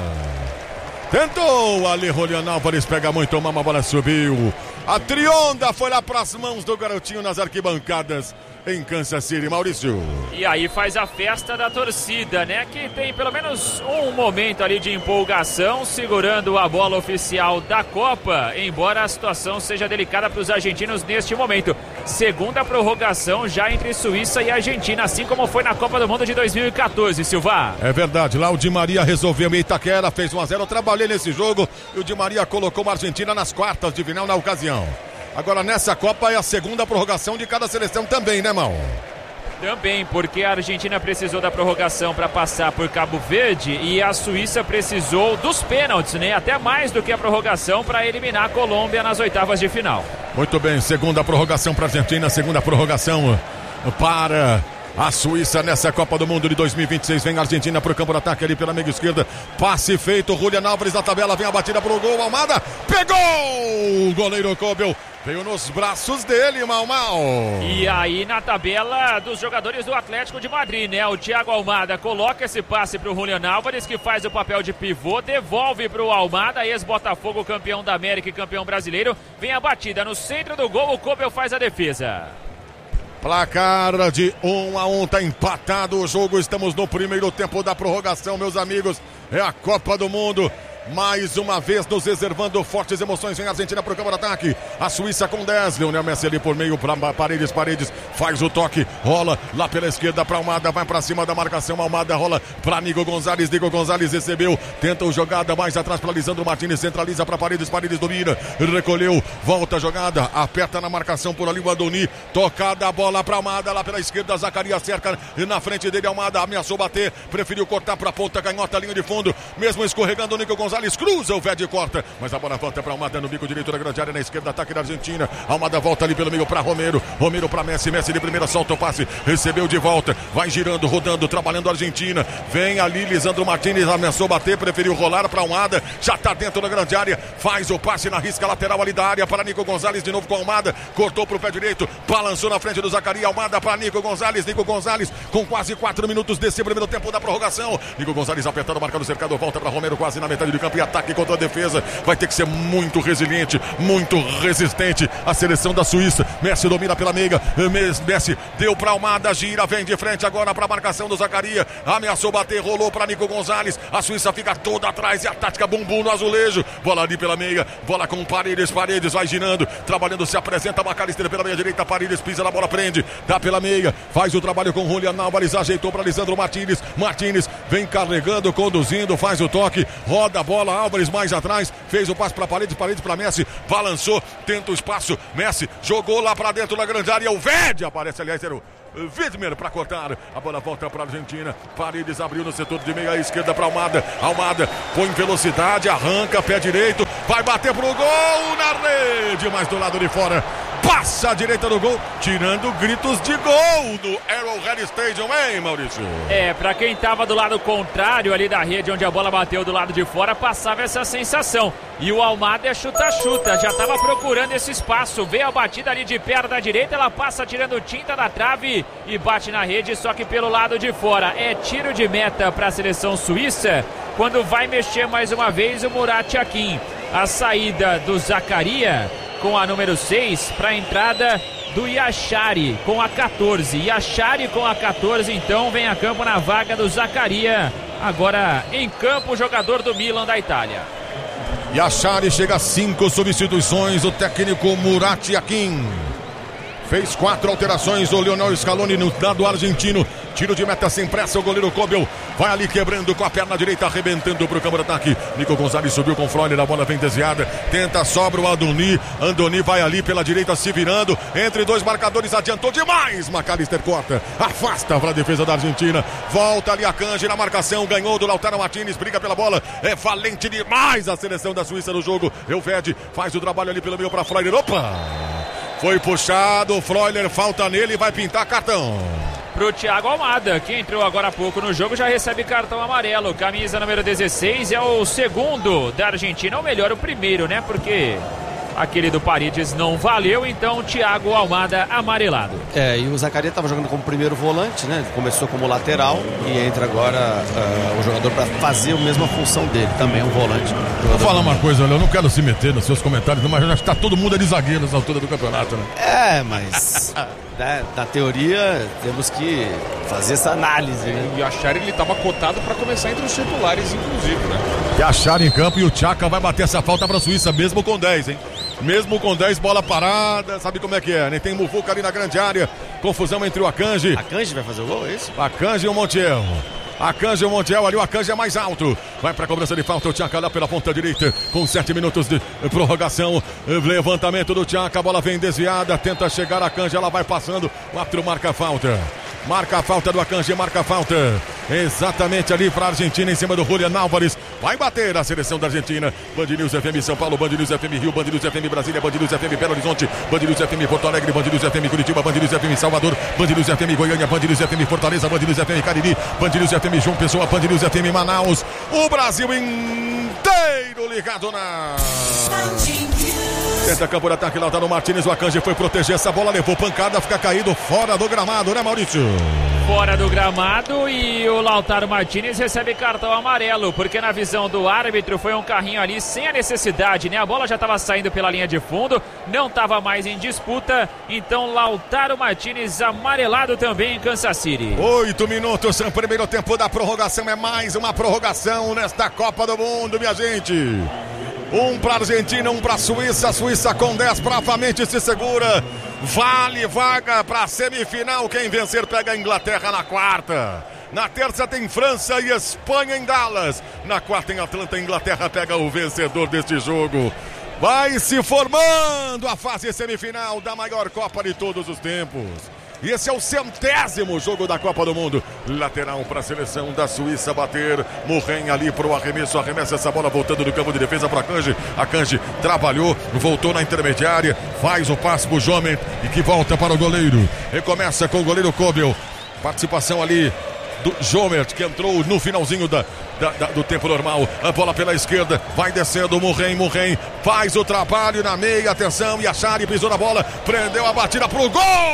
Tentou ali, Julián Álvares, pega muito, uma bola subiu. A trionda foi lá pras mãos do garotinho nas arquibancadas em Kansas City, Maurício.
E aí faz a festa da torcida, né? Que tem pelo menos um momento ali de empolgação, segurando a bola oficial da Copa, embora a situação seja delicada para os argentinos neste momento. Segunda prorrogação já entre Suíça e Argentina, assim como foi na Copa do Mundo de dois mil e catorze, Silva.
É verdade, lá o Di Maria resolveu em Itaquera, fez um a zero, eu trabalhei nesse jogo e o Di Maria colocou a Argentina nas quartas de final na ocasião. Agora nessa Copa é a segunda prorrogação de cada seleção também, né, Mal?
Também, porque a Argentina precisou da prorrogação para passar por Cabo Verde e a Suíça precisou dos pênaltis, né? Até mais do que a prorrogação para eliminar a Colômbia nas oitavas de final.
Muito bem, segunda prorrogação para a Argentina, segunda prorrogação para a Suíça nessa Copa do Mundo de dois mil e vinte e seis. Vem a Argentina para o campo de ataque ali pela meia esquerda. Passe feito, Julián Álvares na tabela, vem a batida para o gol, Almada pegou! O goleiro Kobel veio nos braços dele, Mal Mal.
E aí na tabela dos jogadores do Atlético de Madrid, né? O Thiago Almada coloca esse passe para o Julián Álvares, que faz o papel de pivô, devolve para o Almada, ex-Botafogo, campeão da América e campeão brasileiro. Vem a batida no centro do gol, o Kobel faz a defesa.
Placar de um a um, tá empatado o jogo, estamos no primeiro tempo da prorrogação, meus amigos. É a Copa do Mundo. Mais uma vez nos reservando fortes emoções. Vem a Argentina para o campo de ataque. A Suíça com dez. Lionel Messi ali por meio para Paredes. Paredes faz o toque. Rola lá pela esquerda para Almada. Vai para cima da marcação. Almada rola para Nico Gonzalez. Nico Gonzalez recebeu. Tenta o jogada mais atrás para Lisandro Martínez. Centraliza para Paredes. Paredes domina. Recolheu. Volta a jogada. Aperta na marcação por ali o Adoni. Tocada a bola para Almada. Lá pela esquerda. Zacarias cerca. E na frente dele Almada ameaçou bater. Preferiu cortar para a ponta. Canhota, linha de fundo. Mesmo escorregando o Nico Gonzalez. Gonzalez cruza, o Vede corta, mas a bola volta para Almada no bico direito da grande área, na esquerda, ataque da Argentina. Almada volta ali pelo meio para Romero, Romero para Messi, Messi de primeira, solta o passe, recebeu de volta, vai girando, rodando, trabalhando a Argentina. Vem ali Lisandro Martínez, ameaçou bater, preferiu rolar para Almada, já está dentro da grande área, faz o passe na risca lateral ali da área para Nico Gonzalez, de novo com Almada, cortou para o pé direito, balançou na frente do Zacarias, Almada para Nico Gonzalez, Nico Gonzalez com quase quatro minutos desse primeiro tempo da prorrogação. Nico Gonzalez apertando, marcando o cercado, volta para Romero quase na metade do campo e ataque contra a defesa. Vai ter que ser muito resiliente, muito resistente a seleção da Suíça. Messi domina pela meia, Messi deu para Almada, gira, vem de frente agora para a marcação do Zacarias, ameaçou bater, rolou para Nico Gonzalez, a Suíça fica toda atrás e a tática bumbum no azulejo, bola ali pela meia, bola com Paredes, Paredes vai girando, trabalhando, se apresenta McAllister pela meia direita, Paredes pisa na bola, prende, dá pela meia, faz o trabalho com Julián Álvares, ajeitou para Lisandro Martínez, Martínez vem carregando, conduzindo, faz o toque, roda a bola, Álvares mais atrás, fez o passe para Paredes, Paredes para Messi, balançou, tenta o espaço, Messi jogou lá para dentro da grande área, o Vede aparece, aliás, era o Widmer para cortar, a bola volta para a Argentina, Paredes abriu no setor de meia esquerda para Almada, Almada põe velocidade, arranca, pé direito, vai bater pro gol na rede, mas do lado de fora, passa a direita do gol, tirando gritos de gol do Arrowhead Stadium, hein, Maurício?
É, pra quem tava do lado contrário ali da rede, onde a bola bateu do lado de fora, passava essa sensação. E o Almada é chuta-chuta, já tava procurando esse espaço, veio a batida ali de perna da direita, ela passa tirando tinta da trave e bate na rede, só que pelo lado de fora. É tiro de meta para a seleção suíça, quando vai mexer mais uma vez o Murat Yakin. A saída do Zacarias com a número seis para a entrada do Yachari com a catorze. Yachari com a catorze, então vem a campo na vaga do Zacarias. Agora em campo o jogador do Milan da Itália.
Yachari chega a cinco substituições, o técnico Murat Yakin fez quatro alterações, o Lionel Scaloni no lado argentino. Tiro de meta sem pressa, o goleiro Kobel vai ali quebrando com a perna direita, arrebentando para o campo de ataque. Nico Gonzalez subiu com o Freuler, a bola vem desviada, tenta, sobra o Andoni, Andoni vai ali pela direita se virando, entre dois marcadores, adiantou demais, McAllister corta, afasta para a defesa da Argentina, volta ali a Kanji na marcação, ganhou do Lautaro Martínez, briga pela bola, é valente demais a seleção da Suíça no jogo. Elvede faz o trabalho ali pelo meio para Freuler, opa! Foi puxado, o Freuler falta nele e vai pintar cartão.
Pro Thiago Almada, que entrou agora há pouco no jogo, já recebe cartão amarelo. Camisa número dezesseis, é o segundo da Argentina, ou melhor, o primeiro, né? Porque aquele do Paredes não valeu, então Thiago Almada amarelado.
É, e o Zacarias estava jogando como primeiro volante, né? Ele começou como lateral e entra agora uh, o jogador para fazer a mesma função dele, também um volante.
Vou falar uma coisa, eu não quero se meter nos seus comentários, mas acho que tá todo mundo ali zagueiro nessa altura do campeonato, né?
É, mas né, na teoria temos que fazer essa análise, né?
E achar ele estava cotado para começar entre os titulares, inclusive, né?
E achar em campo, e o Tchaka vai bater essa falta para a Suíça, mesmo com dez, hein? Mesmo com dez, bola parada, sabe como é que é, né? Tem Muvuca ali na grande área, confusão entre o Akanji.
Akanji vai fazer o gol, é isso?
Akanji e o Montiel. Akanji e o Montiel ali, o Akanji é mais alto. Vai para a cobrança de falta, o Tchaka lá pela ponta direita, com sete minutos de prorrogação. Levantamento do Tchaka, a bola vem desviada, tenta chegar a Akanji, ela vai passando, o árbitro marca a falta. Marca a falta do Akanji, marca a falta. Exatamente ali para a Argentina, em cima do Julián Álvares. Vai bater a seleção da Argentina. Band News F M São Paulo, Band News F M Rio, Band News F M Brasília, Band News F M Belo Horizonte, Band News F M Porto Alegre, Band News F M Curitiba, Band News F M Salvador, Band News F M Goiânia, Band News F M Fortaleza, Band News F M Cariri, Band News F M João Pessoa, Band News F M Manaus. O Brasil inteiro ligado na... Tenta campo de ataque, Lautaro Martínez, o Akanji foi proteger essa bola, levou pancada, fica caído fora do gramado, né, Maurício?
Fora do gramado, e o Lautaro Martínez recebe cartão amarelo, porque na visão do árbitro foi um carrinho ali sem a necessidade, né? A bola já estava saindo pela linha de fundo, não estava mais em disputa, então Lautaro Martínez amarelado também em Kansas City.
Oito minutos, no primeiro tempo da prorrogação, é mais uma prorrogação nesta Copa do Mundo, minha gente. Um para a Argentina, um para a Suíça. A Suíça com dez bravamente se segura. Vale vaga para a semifinal. Quem vencer pega a Inglaterra na quarta. Na terça tem França e Espanha em Dallas. Na quarta em Atlanta, a Inglaterra pega o vencedor deste jogo. Vai se formando a fase semifinal da maior Copa de todos os tempos. E esse é o centésimo jogo da Copa do Mundo. Lateral para a seleção da Suíça bater. Murren ali para o arremesso. Arremessa essa bola voltando do campo de defesa para a Kanji. A Kanji trabalhou, voltou na intermediária. Faz o passe para o Jomen e que volta para o goleiro. Recomeça com o goleiro Kobel. Participação ali do Jomer, que entrou no finalzinho da, da, da, do tempo normal. A bola pela esquerda, vai descendo o Murren, Murren faz o trabalho na meia, atenção, e a Chari pisou na bola, prendeu a batida pro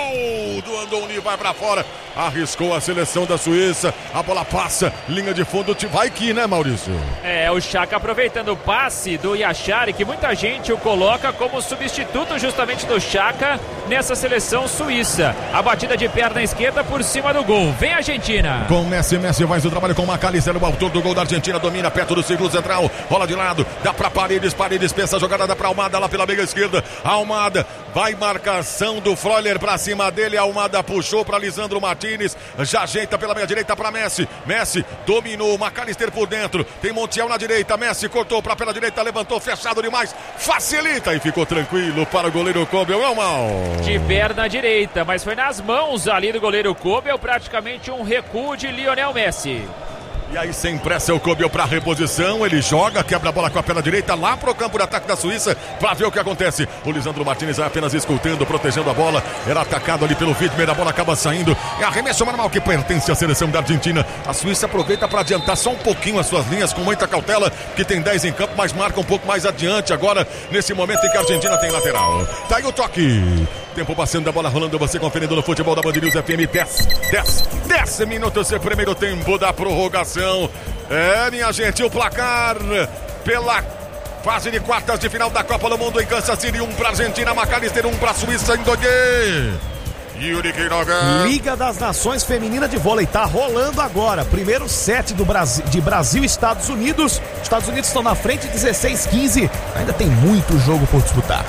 gol do Andoni, vai pra fora, arriscou a seleção da Suíça, a bola passa, linha de fundo, vai que, né, Maurício?
É, o Chaka aproveitando o passe do Yachari, que muita gente o coloca como substituto justamente do Chaka nessa seleção suíça. A batida de perna esquerda por cima do gol, vem a Argentina.
Com Messi, Messi faz o trabalho com McAllister, o autor do gol da Argentina, domina perto do círculo central, rola de lado, dá pra Paredes, Paredes pensa a jogada, dá pra Almada lá pela meia esquerda, Almada, vai marcação do Freuler pra cima dele, Almada puxou pra Lisandro Martinez, já ajeita pela meia direita pra Messi, Messi dominou, McAllister por dentro, tem Montiel na direita, Messi cortou pra pela direita, levantou, fechado demais, facilita e ficou tranquilo para o goleiro Kobel, não mal.
De perna direita, mas foi nas mãos ali do goleiro Kobel, praticamente um recuo de Lionel Messi.
E aí sem pressa é o Kobel para reposição, ele joga, quebra a bola com a perna direita lá pro campo de ataque da Suíça para ver o que acontece. O Lisandro Martinez vai apenas escutando, protegendo a bola, era atacado ali pelo Wittmer, a bola acaba saindo, é arremesso normal que pertence à seleção da Argentina. A Suíça aproveita para adiantar só um pouquinho as suas linhas com muita cautela, que tem dez em campo, mas marca um pouco mais adiante agora, nesse momento em que a Argentina tem lateral. Tá aí o toque. Tempo passando, a bola rolando, você conferindo no futebol da Band News F M. dez, dez, dez minutos, primeiro tempo da prorrogação. É, minha gente, o placar pela fase de quartas de final da Copa do Mundo em Kansas City. Um pra Argentina, McAllister, um pra Suíça em Dodê. Yuri Queiroga.
Liga das Nações Feminina de Vôlei tá rolando agora. Primeiro set do Brasil, de Brasil e Estados Unidos. Os Estados Unidos estão na frente, dezesseis a quinze. Ainda tem muito jogo por disputar.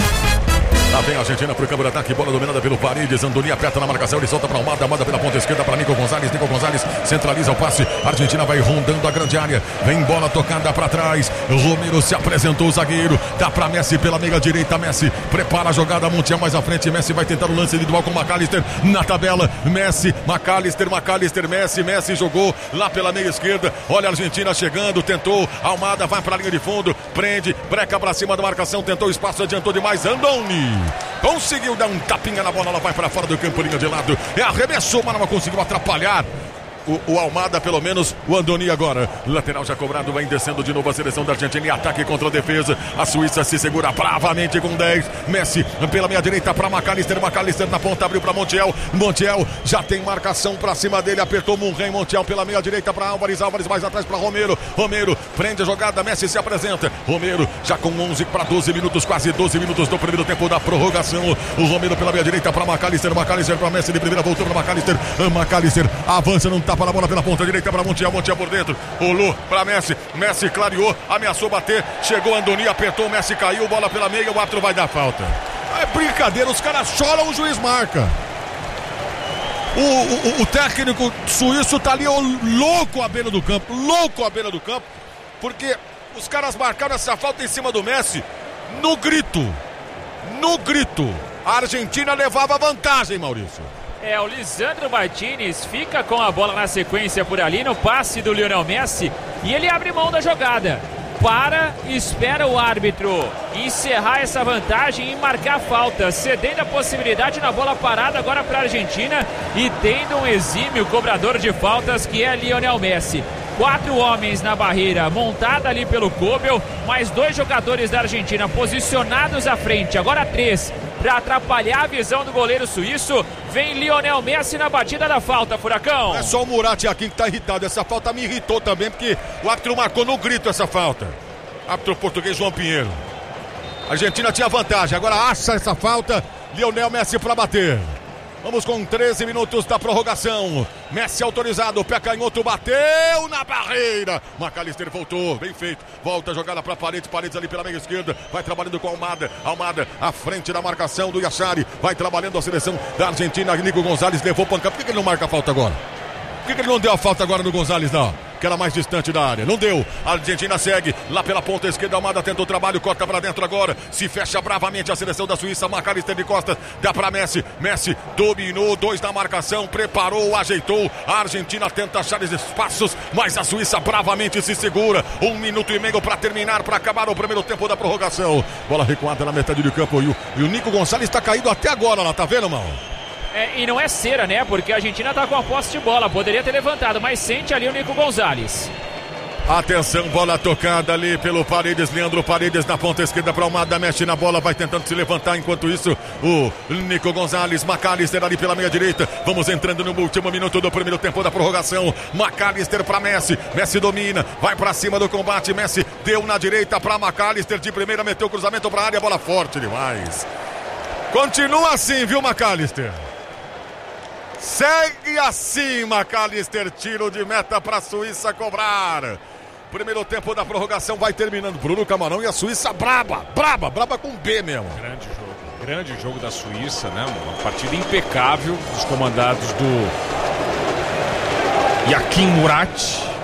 Lá vem a Argentina pro campo de ataque, bola dominada pelo Paredes, Andoni aperta na marcação, ele solta pra Almada, Almada pela ponta esquerda para Nico Gonzalez, Nico Gonzalez centraliza o passe, a Argentina vai rondando a grande área, vem bola tocada pra trás, Romero se apresentou o zagueiro, dá pra Messi pela meia direita, Messi prepara a jogada, Montiel mais à frente, Messi vai tentar o lance individual com McAllister na tabela, Messi, McAllister, McAllister, Messi, Messi jogou lá pela meia esquerda, olha a Argentina chegando, tentou, Almada vai pra linha de fundo, prende, breca pra cima da marcação, tentou espaço, adiantou demais, Andoni conseguiu dar um tapinha na bola, ela vai para fora do campo, linha de lado, é arremessou, mas não conseguiu atrapalhar o, o Almada, pelo menos o Andoni agora, lateral já cobrado, vem descendo de novo a seleção da Argentina em ataque contra a defesa, a Suíça se segura bravamente com dez, Messi pela meia direita para McAllister, McAllister na ponta, abriu para Montiel, Montiel já tem marcação para cima dele, apertou Murren, Montiel pela meia direita para Álvares, Álvares mais atrás para Romero, Romero prende a jogada, Messi se apresenta, Romero já com onze para doze minutos, quase doze minutos do primeiro tempo da prorrogação, o Romero pela meia direita para McAllister, McAllister para Messi de primeira, voltou para McAllister, McAllister avança, não tapa na bola pela ponta direita para Montiel, Montiel por dentro, rolou para Messi, Messi clareou, ameaçou bater, chegou Andoni, apertou, Messi caiu, bola pela meia, o árbitro vai dar falta. É brincadeira, os caras choram, o juiz marca. O, o, o técnico suíço tá ali louco à beira do campo, louco à beira do campo, porque os caras marcaram essa falta em cima do Messi no grito, no grito. A Argentina levava vantagem, Maurício.
É, o Lisandro Martinez fica com a bola na sequência por ali, no passe do Lionel Messi, e ele abre mão da jogada. Para, espera o árbitro encerrar essa vantagem e marcar falta, cedendo a possibilidade na bola parada agora para a Argentina e tendo um exímio cobrador de faltas que é Lionel Messi. Quatro homens na barreira, montada ali pelo Kobel, mais dois jogadores da Argentina posicionados à frente, agora três, para atrapalhar a visão do goleiro suíço. Vem Lionel Messi na batida da falta, Furacão.
É só o Murat aqui que tá irritado, essa falta me irritou também, porque o árbitro marcou no grito essa falta. Árbitro português João Pinheiro. A Argentina tinha vantagem, agora acha essa falta, Lionel Messi para bater. Vamos com treze minutos da prorrogação. Messi autorizado, pé canhoto, bateu na barreira. McAllister voltou, bem feito. Volta a jogada para Paredes, Paredes ali pela meia esquerda. Vai trabalhando com Almada. Almada à frente da marcação do Yachari. Vai trabalhando a seleção da Argentina. Nico Gonzalez levou pancada. Por que ele não marca a falta agora? Por que ele não deu a falta agora no Gonzalez, não? que era mais distante da área. Não deu. A Argentina segue lá pela ponta esquerda. Almada tenta o trabalho, corta pra dentro agora. Se fecha bravamente a seleção da Suíça. McAllister de costas, dá pra Messi. Messi dominou, dois na marcação, preparou, ajeitou. A Argentina tenta achar os espaços, mas a Suíça bravamente se segura. Um minuto e meio pra terminar, pra acabar o primeiro tempo da prorrogação. Bola recuada na metade do campo. E o, e o Nico Gonzalez tá caído até agora lá, tá vendo, mano?
É, e não é cera, né? Porque a Argentina tá com a posse de bola. Poderia ter levantado, mas sente ali o Nico Gonzalez.
Atenção, bola tocada ali pelo Paredes, Leandro Paredes na ponta esquerda para Almada, mexe na bola, vai tentando se levantar, enquanto isso o Nico Gonzalez, McAllister ali pela meia direita, vamos entrando no último minuto do primeiro tempo da prorrogação. McAllister para Messi, Messi domina, vai para cima do combate, Messi deu na direita para McAllister, de primeira meteu o cruzamento para a área, bola forte demais. Continua assim, viu, McAllister? Segue assim, McAllister, tiro de meta para a Suíça cobrar. Primeiro tempo da prorrogação vai terminando. Bruno Camarão e a Suíça braba, braba, braba com B mesmo.
Grande jogo, grande jogo da Suíça, né? Uma partida impecável dos comandados do Yakin Murat.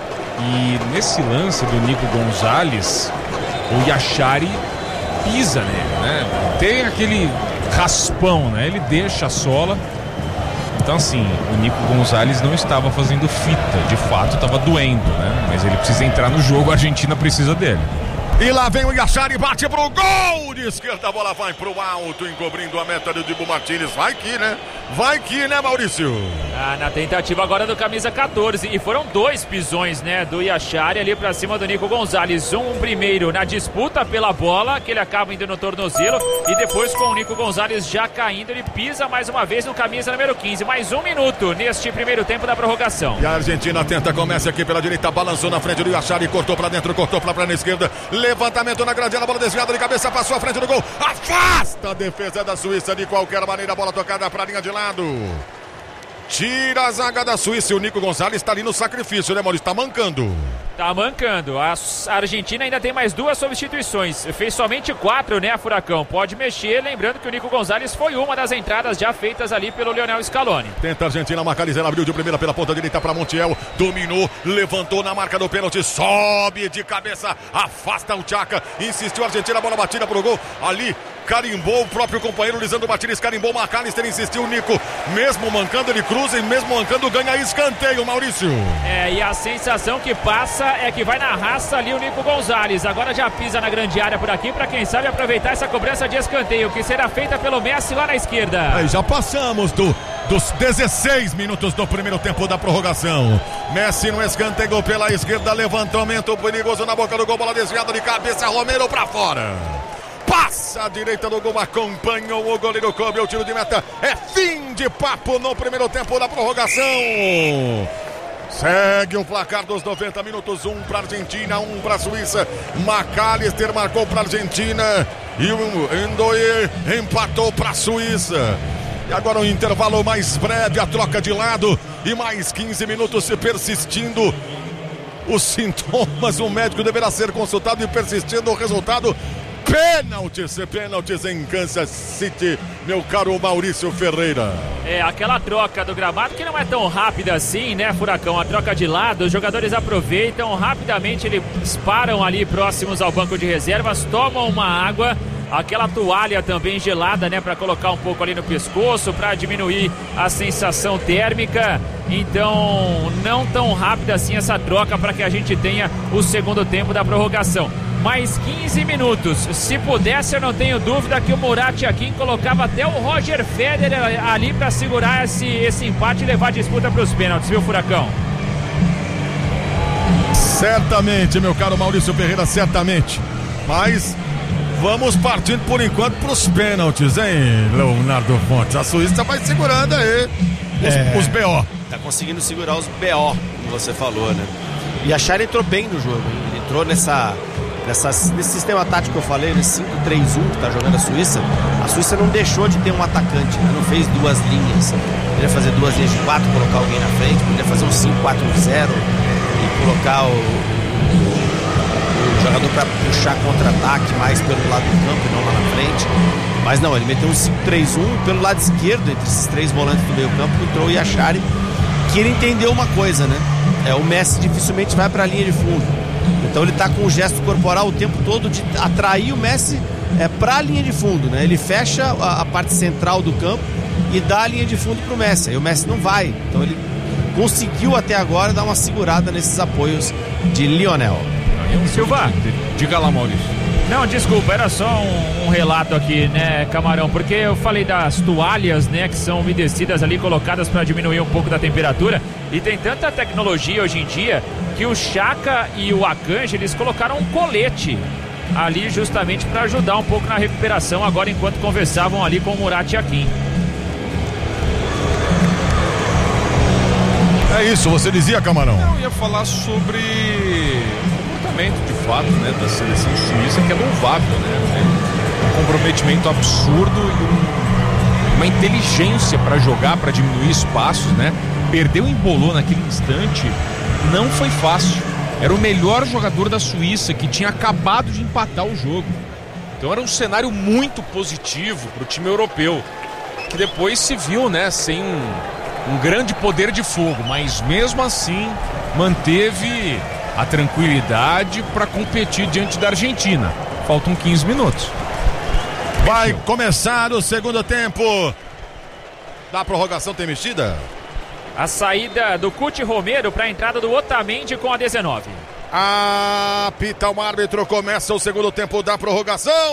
E nesse lance do Nico Gonzalez, o Yashari pisa nele, né? Tem aquele raspão, né? Ele deixa a sola. Então assim, o Nico Gonzalez não estava fazendo fita, de fato estava doendo, né? Mas ele precisa entrar no jogo, a Argentina precisa dele.
E lá vem o Yashari, bate pro gol de esquerda, a bola vai pro alto, encobrindo a meta do Dibu Martínez. Vai que, né? Vai que, né, Maurício?
Ah, na tentativa agora do camisa catorze. E foram dois pisões, né, do Yashari ali pra cima do Nico Gonzalez. Um primeiro na disputa pela bola, que ele acaba indo no tornozelo. E depois com o Nico Gonzalez já caindo, ele pisa mais uma vez no camisa número quinze. Mais um minuto neste primeiro tempo da prorrogação.
E a Argentina tenta, começa aqui pela direita, balançou na frente do Yashari, cortou pra dentro, cortou pra plana esquerda. Levantamento na grande área, bola desviada de cabeça, passou à frente do gol. Afasta a defesa da Suíça de qualquer maneira, bola tocada pra linha de lado. Tira a zaga da Suíça e o Nico Gonzalez está ali no sacrifício, né, Maurício? Está mancando.
Tá mancando. A Argentina ainda tem mais duas substituições. Fez somente quatro, né, Furacão? Pode mexer. Lembrando que o Nico Gonzalez foi uma das entradas já feitas ali pelo Lionel Scaloni.
Tenta a Argentina, McAllister abriu de primeira pela ponta direita para Montiel. Dominou, levantou na marca do pênalti. Sobe de cabeça, afasta o Tchaca. Insistiu a Argentina, bola batida pro gol. Ali carimbou o próprio companheiro Lisandro Martínez, carimbou o McAllister, insistiu o Nico. Mesmo mancando, ele cruza e mesmo mancando, ganha escanteio, Maurício.
É, e a sensação que passa é que vai na raça ali o Nico Gonzalez. Agora já pisa na grande área por aqui para quem sabe aproveitar essa cobrança de escanteio que será feita pelo Messi lá na esquerda.
Aí já passamos do, dos dezesseis minutos do primeiro tempo da prorrogação. Messi no escanteio pela esquerda, levantamento perigoso na boca do gol, bola desviada de cabeça, Romero para fora. Passa a direita do gol, acompanhou o goleiro, cobre o tiro de meta. É fim de papo no primeiro tempo da prorrogação. Segue o placar dos noventa minutos, um para Argentina, um para Suíça. McAllister marcou para Argentina e o Endoye empatou para Suíça. E agora um intervalo mais breve, a troca de lado e mais quinze minutos se persistindo os sintomas. O médico deverá ser consultado e persistindo o resultado. Pênaltis, pênaltis em Kansas City, meu caro Maurício Ferreira.
É, aquela troca do gramado que não é tão rápida assim, né, Furacão? A troca de lado, os jogadores aproveitam rapidamente, eles param ali próximos ao banco de reservas, tomam uma água, aquela toalha também gelada, né, para colocar um pouco ali no pescoço, para diminuir a sensação térmica. Então, não tão rápida assim essa troca para que a gente tenha o segundo tempo da prorrogação. Mais quinze minutos. Se pudesse, eu não tenho dúvida que o Murat Yakin colocava até o Roger Federer ali para segurar esse, esse empate e levar a disputa para os pênaltis, viu, Furacão?
Certamente, meu caro Maurício Ferreira, certamente. Mas vamos partindo por enquanto para os pênaltis, hein, Leonardo Fontes? A Suíça vai segurando aí os, é, os B O.
Tá conseguindo segurar os B O, como você falou, né? E a Yashari entrou bem no jogo, hein? Ele entrou nessa... Nessa, nesse sistema tático que eu falei, nesse cinco três um que está jogando a Suíça, a Suíça não deixou de ter um atacante, né? Não fez duas linhas. Podia fazer duas linhas de quatro, colocar alguém na frente, podia fazer um cinco quatro zero e colocar o, o, o jogador para puxar contra-ataque mais pelo lado do campo e não lá na frente. Mas não, ele meteu um cinco três um pelo lado esquerdo, entre esses três volantes do meio campo, entrou o Yashari, que ele entendeu uma coisa, né? é, o Messi dificilmente vai para a linha de fundo. Então ele está com o gesto corporal o tempo todo de atrair o Messi é, para a linha de fundo, né? Ele fecha a, a parte central do campo e dá a linha de fundo para o Messi. Aí o Messi não vai. Então ele conseguiu até agora dar uma segurada nesses apoios de Lionel.
Silva,
diga lá, Maurício.
Não, desculpa, era só um, um relato aqui, né, Camarão, porque eu falei das toalhas, né, que são umedecidas ali, colocadas para diminuir um pouco da temperatura, e tem tanta tecnologia hoje em dia que o Xhaka e o Akanji, eles colocaram um colete ali justamente para ajudar um pouco na recuperação agora enquanto conversavam ali com o Murat Yakin.
É isso, você dizia, Camarão?
Eu ia falar sobre de fato, né, da seleção suíça, que é louvável, né? Um comprometimento absurdo e um, uma inteligência para jogar, para diminuir espaços, né? Perdeu o Embolou naquele instante, não foi fácil. Era o melhor jogador da Suíça, que tinha acabado de empatar o jogo. Então era um cenário muito positivo para o time europeu, que depois se viu, né, sem um, um grande poder de fogo, mas mesmo assim manteve a tranquilidade para competir diante da Argentina. Faltam quinze minutos.
Vai começar o segundo tempo. Da prorrogação tem mexida?
A saída do Cuti Romero para a entrada do Otamendi com a dezenove.
Apita o árbitro, começa o segundo tempo da prorrogação.